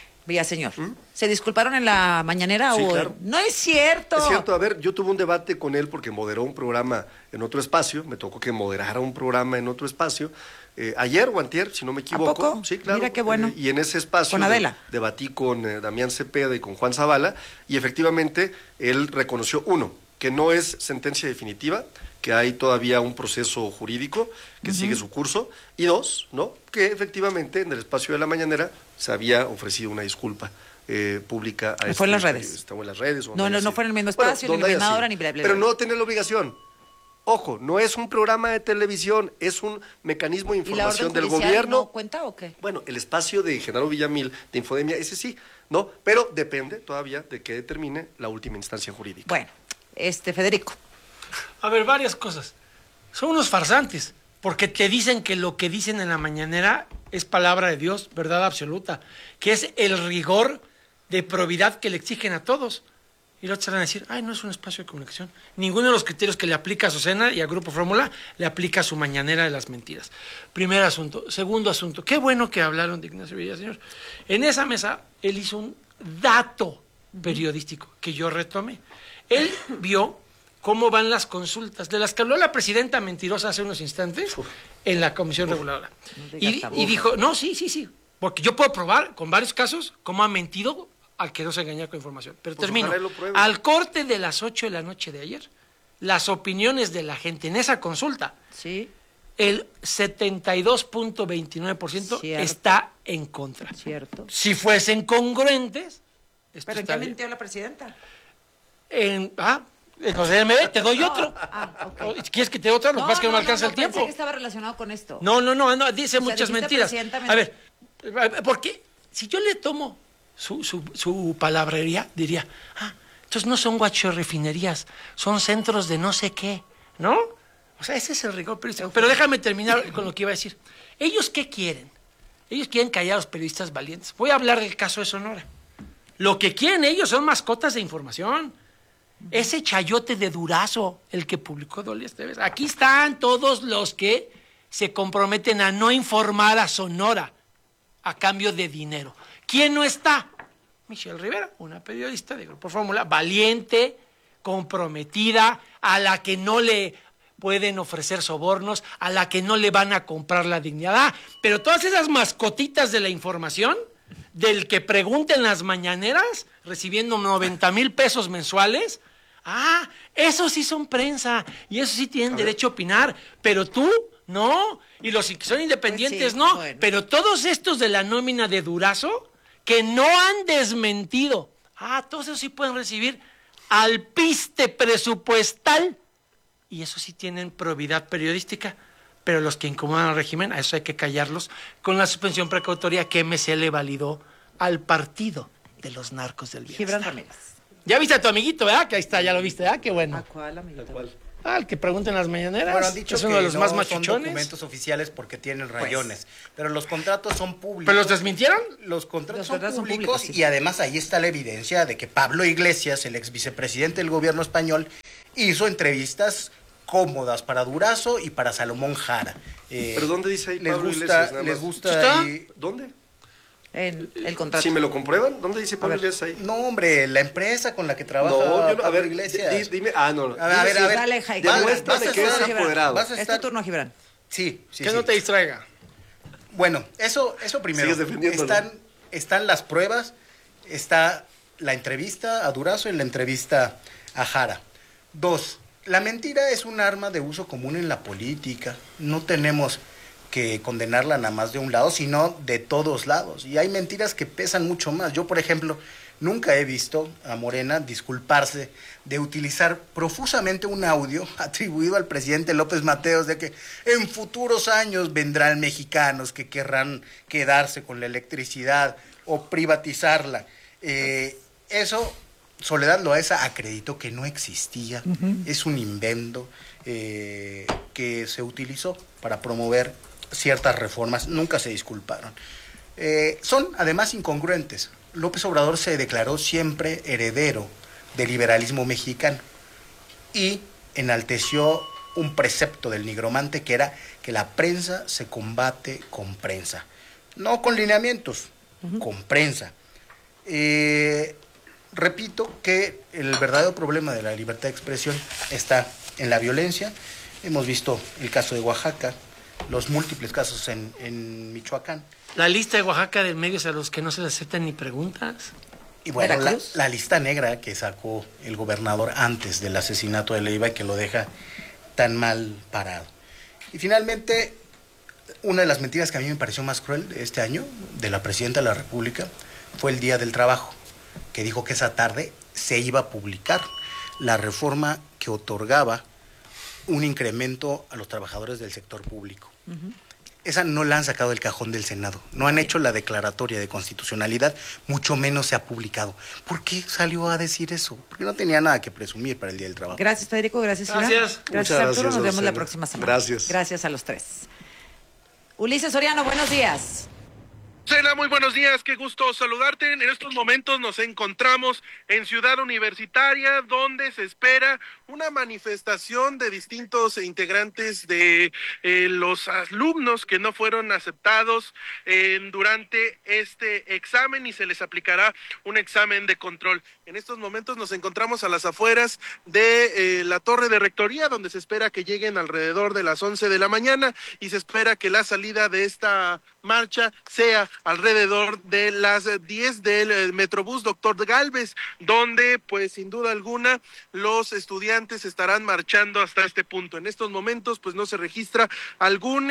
¿Se disculparon en la mañanera? Sí, o claro. No es cierto. Es cierto, a ver, yo tuve un debate con él porque moderó un programa en otro espacio, me tocó que moderara un programa en otro espacio, ayer o antier, si no me equivoco. ¿A poco? Sí, claro. Mira qué bueno. Y en ese espacio con Adela. Debatí con Damián Cepeda y con Juan Zavala, y efectivamente él reconoció, uno, que no es sentencia definitiva, que hay todavía un proceso jurídico que sigue su curso, y dos, ¿no? Que efectivamente en el espacio de la mañanera se había ofrecido una disculpa pública a fue en las redes. Estaba en las redes. No fue en el mismo espacio, ni en la misma hora, ni bla, bla, bla. Pero no tiene la obligación. Ojo, no es un programa de televisión, es un mecanismo de información del gobierno. ¿No cuenta o qué? Bueno, el espacio de Genaro Villamil de Infodemia, ese sí, ¿no? Pero depende todavía de que determine la última instancia jurídica. Bueno, Federico. A ver, varias cosas. Son unos farsantes, porque te dicen que lo que dicen en la mañanera es palabra de Dios, verdad absoluta, que es el rigor de probidad que le exigen a todos. Y los otros van a decir, ay, no es un espacio de comunicación. Ninguno de los criterios que le aplica a Azucena y a Grupo Fórmula le aplica a su mañanera de las mentiras. Primer asunto. Segundo asunto. Qué bueno que hablaron de Ignacio Villaseñor. En esa mesa, él hizo un dato periodístico que yo retomé. Él vio cómo van las consultas, de las que habló la presidenta mentirosa hace unos instantes en la Comisión Reguladora. Y dijo, no, sí, porque yo puedo probar con varios casos cómo ha mentido al que no se engaña con información. Pero pues termino. Al corte de las 8 de la noche de ayer, las opiniones de la gente en esa consulta, sí, el 72.29% está en contra. Cierto. Si fuesen congruentes... ¿Pero en qué mintió la presidenta? Entonces, te doy otro. Okay. ¿Quieres que te dé otro? Lo que pasa es que no me alcanza el tiempo. Pensé que estaba relacionado con esto. No, dice muchas mentiras. A ver, porque si yo le tomo su palabrería, diría, entonces no son guachorrefinerías, son centros de no sé qué, ¿no? O sea, ese es el rigor periodístico. Pero déjame terminar con lo que iba a decir. ¿Ellos qué quieren? Ellos quieren callar a los periodistas valientes. Voy a hablar del caso de Sonora. Lo que quieren ellos son mascotas de información. Ese chayote de Durazo, el que publicó Dolly Esteves. Aquí están todos los que se comprometen a no informar a Sonora a cambio de dinero. ¿Quién no está? Michelle Rivera, una periodista de Grupo Fórmula, valiente, comprometida, a la que no le pueden ofrecer sobornos, a la que no le van a comprar la dignidad. Pero todas esas mascotitas de la información, del que pregunten las mañaneras, recibiendo 90,000 pesos mensuales, Ah, esos sí son prensa y esos sí tienen derecho a opinar, pero tú no, y los que son independientes Pues sí, no, bueno. pero todos estos de la nómina de Durazo que no han desmentido, todos esos sí pueden recibir alpiste presupuestal y eso sí tienen probidad periodística, pero los que incomodan al régimen, a eso hay que callarlos con la suspensión precautoria que MC le validó al partido de los narcos del bienestar. Gibran Ramírez. Ya viste a tu amiguito, ¿verdad? Que ahí está, ya lo viste, ¿verdad? Qué bueno. ¿A cuál, amiguito? El que pregunten las mañaneras. Bueno, han dicho es que uno de los no más son machuchones. documentos oficiales porque tienen rayones, pero los contratos son públicos. ¿Pero los desmintieron? Los contratos son son públicos públicos, sí. y además ahí está la evidencia de que Pablo Iglesias, el ex vicepresidente del gobierno español, hizo entrevistas cómodas para Durazo y para Salomón Jara. ¿Pero dónde dice ahí les Pablo gusta, Iglesias? Nada les más? gusta ¿Está? ahí- ¿Dónde? En el contrato. Si me lo comprueban, ¿dónde dice Pablo Iglesias ahí? No, hombre, la empresa con la que trabaja No, Pablo Iglesias. dime. No. A ver. Dale, Jai. Demuéstrame vas a que es estar- apoderado. vas a Es estar- tu turno, Gibran. Sí. Que no te distraiga. Bueno, eso primero. Sigues defendiéndolo. Están las pruebas, está la entrevista a Durazo y la entrevista a Jara. 2, la mentira es un arma de uso común en la política. No tenemos que condenarla nada más de un lado, sino de todos lados. Y hay mentiras que pesan mucho más. Yo, por ejemplo, nunca he visto a Morena disculparse de utilizar profusamente un audio atribuido al presidente López Mateos de que en futuros años vendrán mexicanos que querrán quedarse con la electricidad o privatizarla. Eso, Soledad Loaesa acreditó que no existía. Es un invento que se utilizó para promover ciertas reformas. Nunca se disculparon. Son además incongruentes. López Obrador se declaró siempre heredero del liberalismo mexicano y enalteció un precepto del nigromante que era que la prensa se combate con prensa, no con lineamientos, con prensa. Repito que el verdadero problema de la libertad de expresión está en la violencia. Hemos visto el caso de Oaxaca, los múltiples casos en Michoacán. La lista de Oaxaca de medios a los que no se les aceptan ni preguntas. Y bueno, ¿Veracruz? la lista negra que sacó el gobernador antes del asesinato de Leiva y que lo deja tan mal parado. Y finalmente, una de las mentiras que a mí me pareció más cruel de este año, de la presidenta de la República, fue el Día del Trabajo, que dijo que esa tarde se iba a publicar la reforma que otorgaba un incremento a los trabajadores del sector público. Esa no la han sacado del cajón del Senado. No han hecho la declaratoria de constitucionalidad, mucho menos se ha publicado. ¿Por qué salió a decir eso? Porque no tenía nada que presumir para el Día del Trabajo. Gracias, Federico. Gracias, Iván. Gracias. Gracias, Muchas Arturo. Nos gracias, vemos la Rosana. próxima semana. Gracias. Gracias a los tres. Ulises Soriano, buenos días. Cela, muy buenos días, qué gusto saludarte. En estos momentos nos encontramos en Ciudad Universitaria, donde se espera una manifestación de distintos integrantes de los alumnos que no fueron aceptados durante este examen y se les aplicará un examen de control. En estos momentos nos encontramos a las afueras de la torre de rectoría, donde se espera que lleguen alrededor de las 11 de la mañana y se espera que la salida de esta marcha sea alrededor de las 10 del Metrobús Doctor Gálvez, donde pues sin duda alguna los estudiantes estarán marchando hasta este punto. En estos momentos pues no se registra algún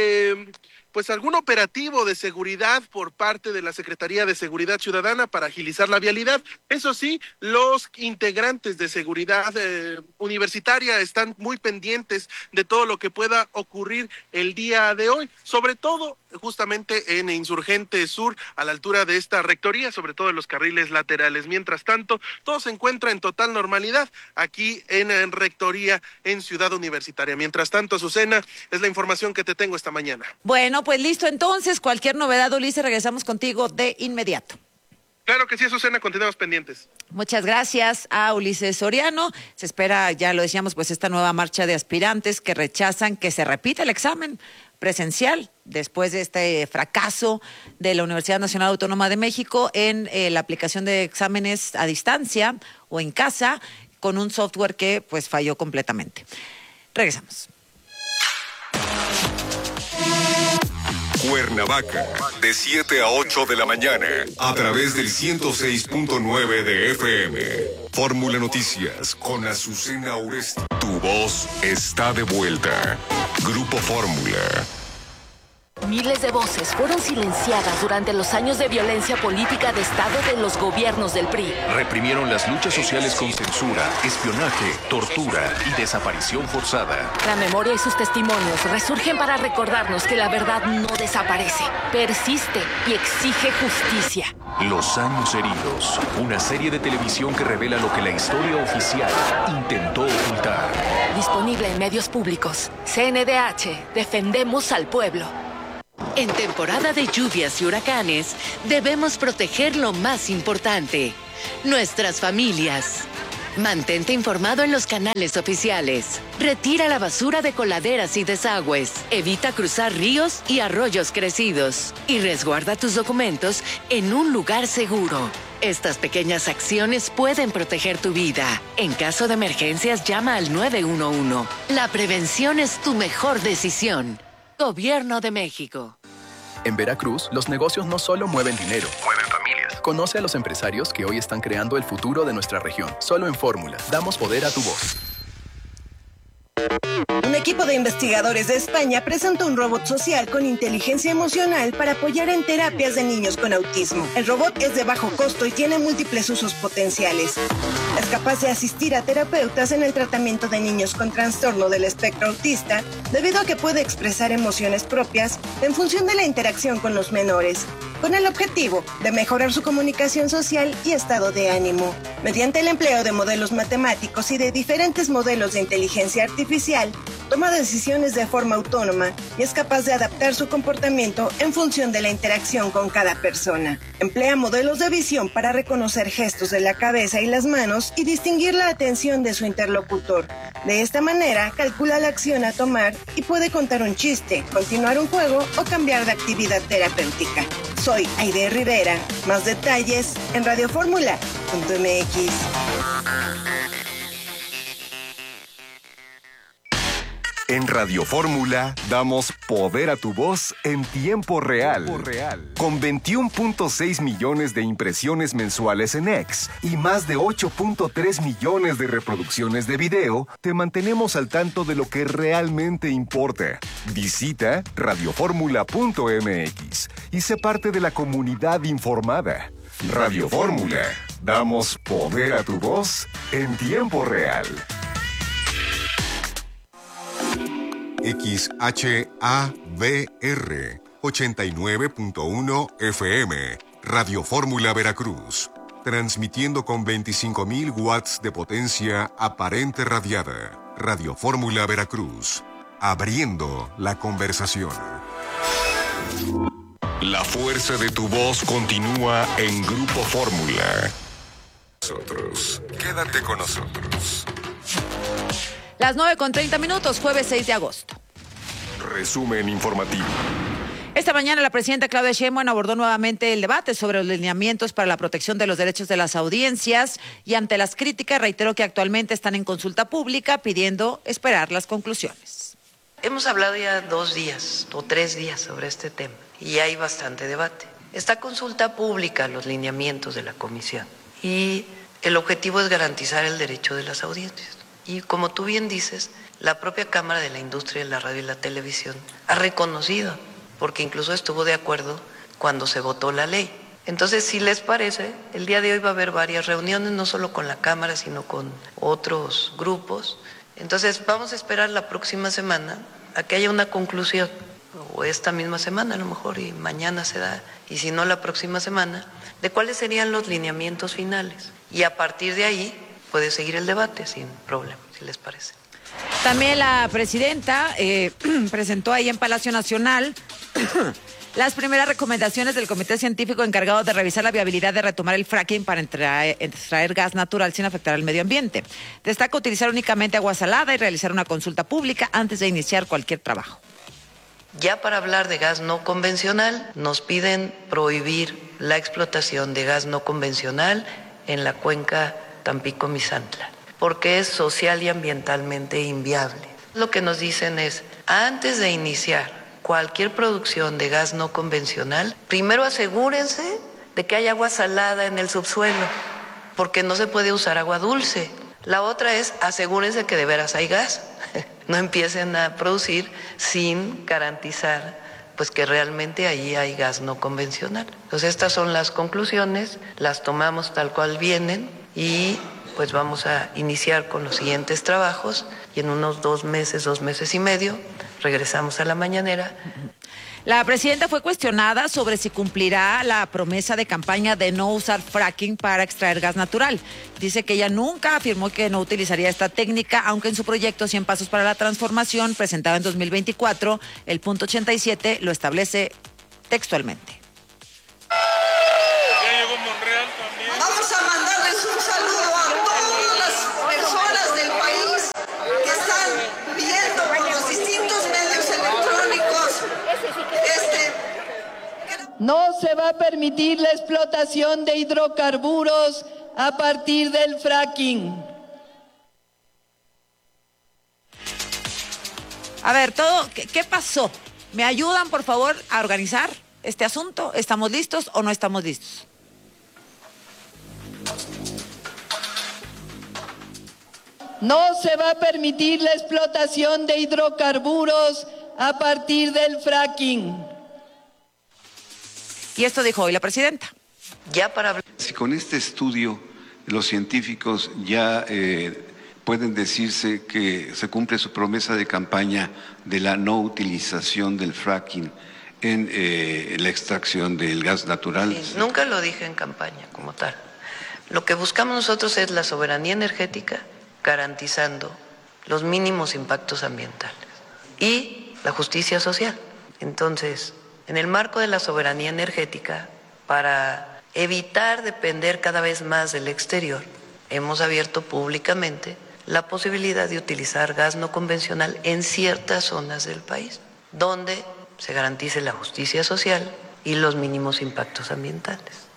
operativo de seguridad por parte de la Secretaría de Seguridad Ciudadana para agilizar la vialidad. Eso sí, los integrantes de seguridad universitaria están muy pendientes de todo lo que pueda ocurrir el día de hoy, sobre todo justamente en Insurgente Sur, a la altura de esta rectoría, sobre todo en los carriles laterales. Mientras tanto, todo se encuentra en total normalidad aquí en Rectoría en Ciudad Universitaria. Mientras tanto, Azucena, es la información que te tengo esta mañana. Bueno, pues listo entonces. Cualquier novedad, Ulises, regresamos contigo de inmediato. Claro que sí, Azucena, continuamos pendientes. Muchas gracias a Ulises Soriano. Se espera, ya lo decíamos, pues esta nueva marcha de aspirantes que rechazan que se repita el examen presencial después de este fracaso de la Universidad Nacional Autónoma de México en la aplicación de exámenes a distancia o en casa con un software que pues falló completamente. Regresamos. Cuernavaca, de 7 a 8 de la mañana, a través del 106.9 de FM. Fórmula Noticias con Azucena Oresti. Tu voz está de vuelta. Grupo Fórmula. Miles de voces fueron silenciadas durante los años de violencia política de Estado de los gobiernos del PRI. Reprimieron las luchas sociales con censura, espionaje, tortura y desaparición forzada. La memoria y sus testimonios resurgen para recordarnos que la verdad no desaparece, persiste y exige justicia. Los años heridos, una serie de televisión que revela lo que la historia oficial intentó ocultar. Disponible en medios públicos. CNDH, defendemos al pueblo. En temporada de lluvias y huracanes, debemos proteger lo más importante, nuestras familias. Mantente informado en los canales oficiales. Retira la basura de coladeras y desagües. Evita cruzar ríos y arroyos crecidos. Y resguarda tus documentos en un lugar seguro. Estas pequeñas acciones pueden proteger tu vida. En caso de emergencias, llama al 911. La prevención es tu mejor decisión. Gobierno de México. En Veracruz, los negocios no solo mueven dinero, mueven familias. Conoce a los empresarios que hoy están creando el futuro de nuestra región. Solo en Fórmula, damos poder a tu voz. Un equipo de investigadores de España presentó un robot social con inteligencia emocional para apoyar en terapias de niños con autismo. El robot es de bajo costo y tiene múltiples usos potenciales. Es capaz de asistir a terapeutas en el tratamiento de niños con trastorno del espectro autista, debido a que puede expresar emociones propias en función de la interacción con los menores, con el objetivo de mejorar su comunicación social y estado de ánimo. Mediante el empleo de modelos matemáticos y de diferentes modelos de inteligencia artificial, toma decisiones de forma autónoma y es capaz de adaptar su comportamiento en función de la interacción con cada persona. Emplea modelos de visión para reconocer gestos de la cabeza y las manos y distinguir la atención de su interlocutor. De esta manera, calcula la acción a tomar y puede contar un chiste, continuar un juego o cambiar de actividad terapéutica. Soy Aide Rivera. Más detalles en radioformula.mx. En Radio Fórmula damos poder a tu voz en tiempo real. Con 21.6 millones de impresiones mensuales en X y más de 8.3 millones de reproducciones de video, te mantenemos al tanto de lo que realmente importa. Visita radioformula.mx y sé parte de la comunidad informada. Radio Fórmula, damos poder a tu voz en tiempo real. XHABR 89.1 FM, Radio Fórmula Veracruz, transmitiendo con 25.000 watts de potencia aparente radiada. Radio Fórmula Veracruz, abriendo la conversación. La fuerza de tu voz continúa en Grupo Fórmula. Quédate con nosotros. Las 9:30, jueves 6 de agosto. Resumen informativo. Esta mañana la presidenta Claudia Sheinbaum abordó nuevamente el debate sobre los lineamientos para la protección de los derechos de las audiencias y ante las críticas reiteró que actualmente están en consulta pública pidiendo esperar las conclusiones. Hemos hablado ya 2 días o 3 días sobre este tema y hay bastante debate. Está consulta pública los lineamientos de la comisión y el objetivo es garantizar el derecho de las audiencias. Y como tú bien dices, la propia Cámara de la Industria de la Radio y la Televisión ha reconocido, porque incluso estuvo de acuerdo cuando se votó la ley. Entonces, si les parece, el día de hoy va a haber varias reuniones, no solo con la Cámara, sino con otros grupos. Entonces, vamos a esperar la próxima semana a que haya una conclusión, o esta misma semana a lo mejor, y mañana se da, y si no la próxima semana, de cuáles serían los lineamientos finales. Y a partir de ahí puede seguir el debate sin problema, si les parece. También la presidenta presentó ahí en Palacio Nacional las primeras recomendaciones del Comité Científico encargado de revisar la viabilidad de retomar el fracking para extraer gas natural sin afectar al medio ambiente. Destaca utilizar únicamente agua salada y realizar una consulta pública antes de iniciar cualquier trabajo. Ya para hablar de gas no convencional, nos piden prohibir la explotación de gas no convencional en la cuenca Tampico-Misantla, porque es social y ambientalmente inviable. Lo que nos dicen es, antes de iniciar cualquier producción de gas no convencional, primero asegúrense de que hay agua salada en el subsuelo porque no se puede usar agua dulce. La otra es asegúrense que de veras hay gas. No empiecen a producir sin garantizar pues que realmente ahí hay gas no convencional. Entonces estas son las conclusiones, las tomamos tal cual vienen y pues vamos a iniciar con los siguientes trabajos y en unos 2 meses y medio regresamos a la mañanera. La presidenta fue cuestionada sobre si cumplirá la promesa de campaña de no usar fracking para extraer gas natural. Dice que ella nunca afirmó que no utilizaría esta técnica, aunque en su proyecto 100 Pasos para la Transformación, presentado en 2024, el punto 87 lo establece textualmente. Ya llegó Monreal también. Vamos a mandarles un saludo a todas las personas del país que están viendo por los distintos medios electrónicos. No se va a permitir la explotación de hidrocarburos a partir del fracking. A ver, ¿qué pasó? ¿Me ayudan, por favor, a organizar este asunto? ¿Estamos listos o no estamos listos? No se va a permitir la explotación de hidrocarburos a partir del fracking. Y esto dijo hoy la presidenta. Si con este estudio los científicos ya pueden decirse que se cumple su promesa de campaña de la no utilización del fracking en la extracción del gas natural. Sí, nunca lo dije en campaña como tal. Lo que buscamos nosotros es la soberanía energética, garantizando los mínimos impactos ambientales y la justicia social. Entonces, en el marco de la soberanía energética, para evitar depender cada vez más del exterior, hemos abierto públicamente la posibilidad de utilizar gas no convencional en ciertas zonas del país, donde se garantice la justicia social y los mínimos impactos ambientales.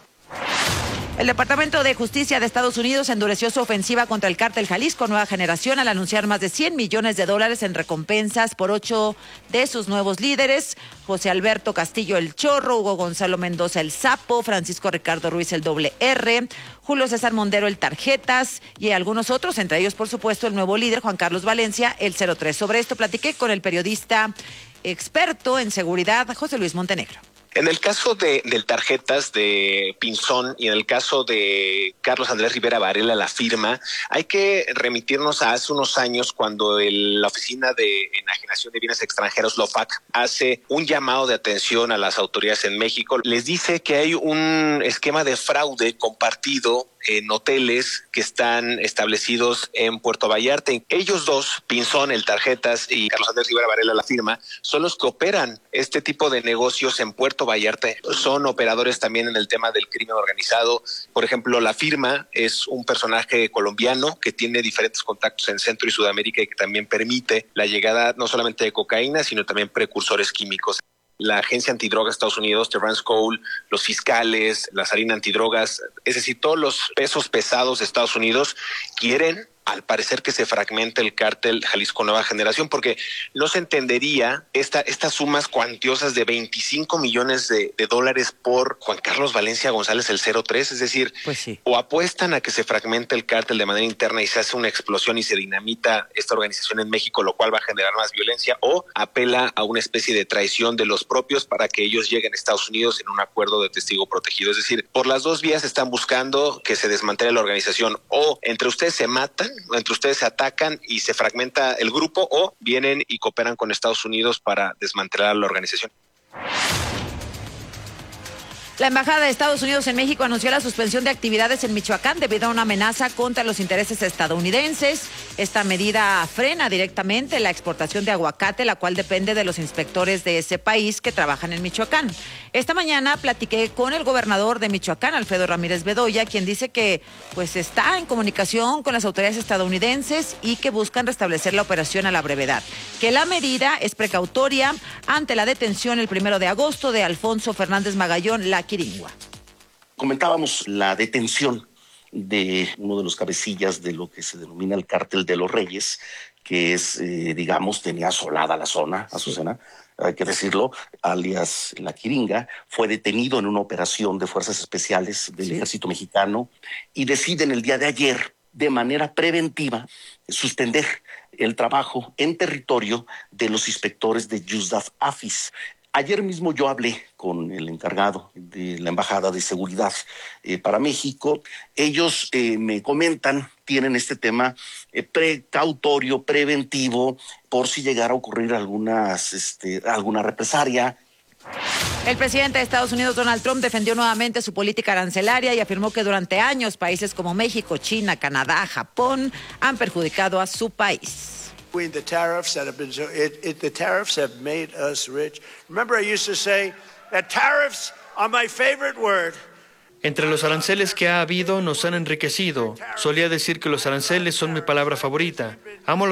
El Departamento de Justicia de Estados Unidos endureció su ofensiva contra el cártel Jalisco Nueva Generación al anunciar más de $100 millones en recompensas por 8 de sus nuevos líderes: José Alberto Castillo el Chorro, Hugo Gonzalo Mendoza el Sapo, Francisco Ricardo Ruiz el Doble R, Julio César Mondero el Tarjetas y algunos otros, entre ellos, por supuesto, el nuevo líder Juan Carlos Valencia el 03. Sobre esto platiqué con el periodista experto en seguridad José Luis Montenegro. En el caso del Tarjetas de Pinzón y en el caso de Carlos Andrés Rivera Varela, la firma, hay que remitirnos a hace unos años cuando la Oficina de Enajenación de Bienes Extranjeros, LOFAC, hace un llamado de atención a las autoridades en México. Les dice que hay un esquema de fraude compartido en hoteles que están establecidos en Puerto Vallarta. Ellos dos, Pinzón, el Tarjetas, y Carlos Andrés Rivera Varela, la firma, son los que operan este tipo de negocios en Puerto Vallarta. Son operadores también en el tema del crimen organizado. Por ejemplo, la firma es un personaje colombiano que tiene diferentes contactos en Centro y Sudamérica y que también permite la llegada no solamente de cocaína, sino también precursores químicos. La Agencia Antidrogas de Estados Unidos, Terrance Cole, los fiscales, la Salina Antidrogas, es decir, todos los pesos pesados de Estados Unidos quieren, al parecer, que se fragmente el cártel Jalisco Nueva Generación, porque no se entendería estas sumas cuantiosas de $25 millones por Juan Carlos Valencia González, el 03, es decir, pues sí. O apuestan a que se fragmente el cártel de manera interna y se hace una explosión y se dinamita esta organización en México, lo cual va a generar más violencia, o apela a una especie de traición de los propios para que ellos lleguen a Estados Unidos en un acuerdo de testigo protegido. Es decir, por las dos vías están buscando que se desmantele la organización, o entre ustedes se matan, entre ustedes se atacan y se fragmenta el grupo, o vienen y cooperan con Estados Unidos para desmantelar la organización. La Embajada de Estados Unidos en México anunció la suspensión de actividades en Michoacán debido a una amenaza contra los intereses estadounidenses. Esta medida frena directamente la exportación de aguacate, la cual depende de los inspectores de ese país que trabajan en Michoacán. Esta mañana platiqué con el gobernador de Michoacán, Alfredo Ramírez Bedoya, quien dice que pues está en comunicación con las autoridades estadounidenses y que buscan restablecer la operación a la brevedad. Que la medida es precautoria ante la detención el 1 de agosto de Alfonso Fernández Magallón, la Quiringua. Comentábamos la detención de uno de los cabecillas de lo que se denomina el Cártel de los Reyes, que es, tenía asolada la zona, Azucena, hay que decirlo, alias La Quiringa, fue detenido en una operación de fuerzas especiales del Ejército Mexicano y deciden el día de ayer, de manera preventiva, suspender el trabajo en territorio de los inspectores de Yusdaf Afis. Ayer mismo yo hablé con el encargado de la Embajada de Seguridad para México. Ellos me comentan, tienen este tema precautorio, preventivo, por si llegara a ocurrir alguna represalia. El presidente de Estados Unidos, Donald Trump, defendió nuevamente su política arancelaria y afirmó que durante años países como México, China, Canadá, Japón han perjudicado a su país. The tariffs the tariffs have made us rich. Remember, I used to say that tariffs are my favorite word. Entre los aranceles que ha habido nos han enriquecido. Solía decir que los aranceles son mi palabra favorita. Amo los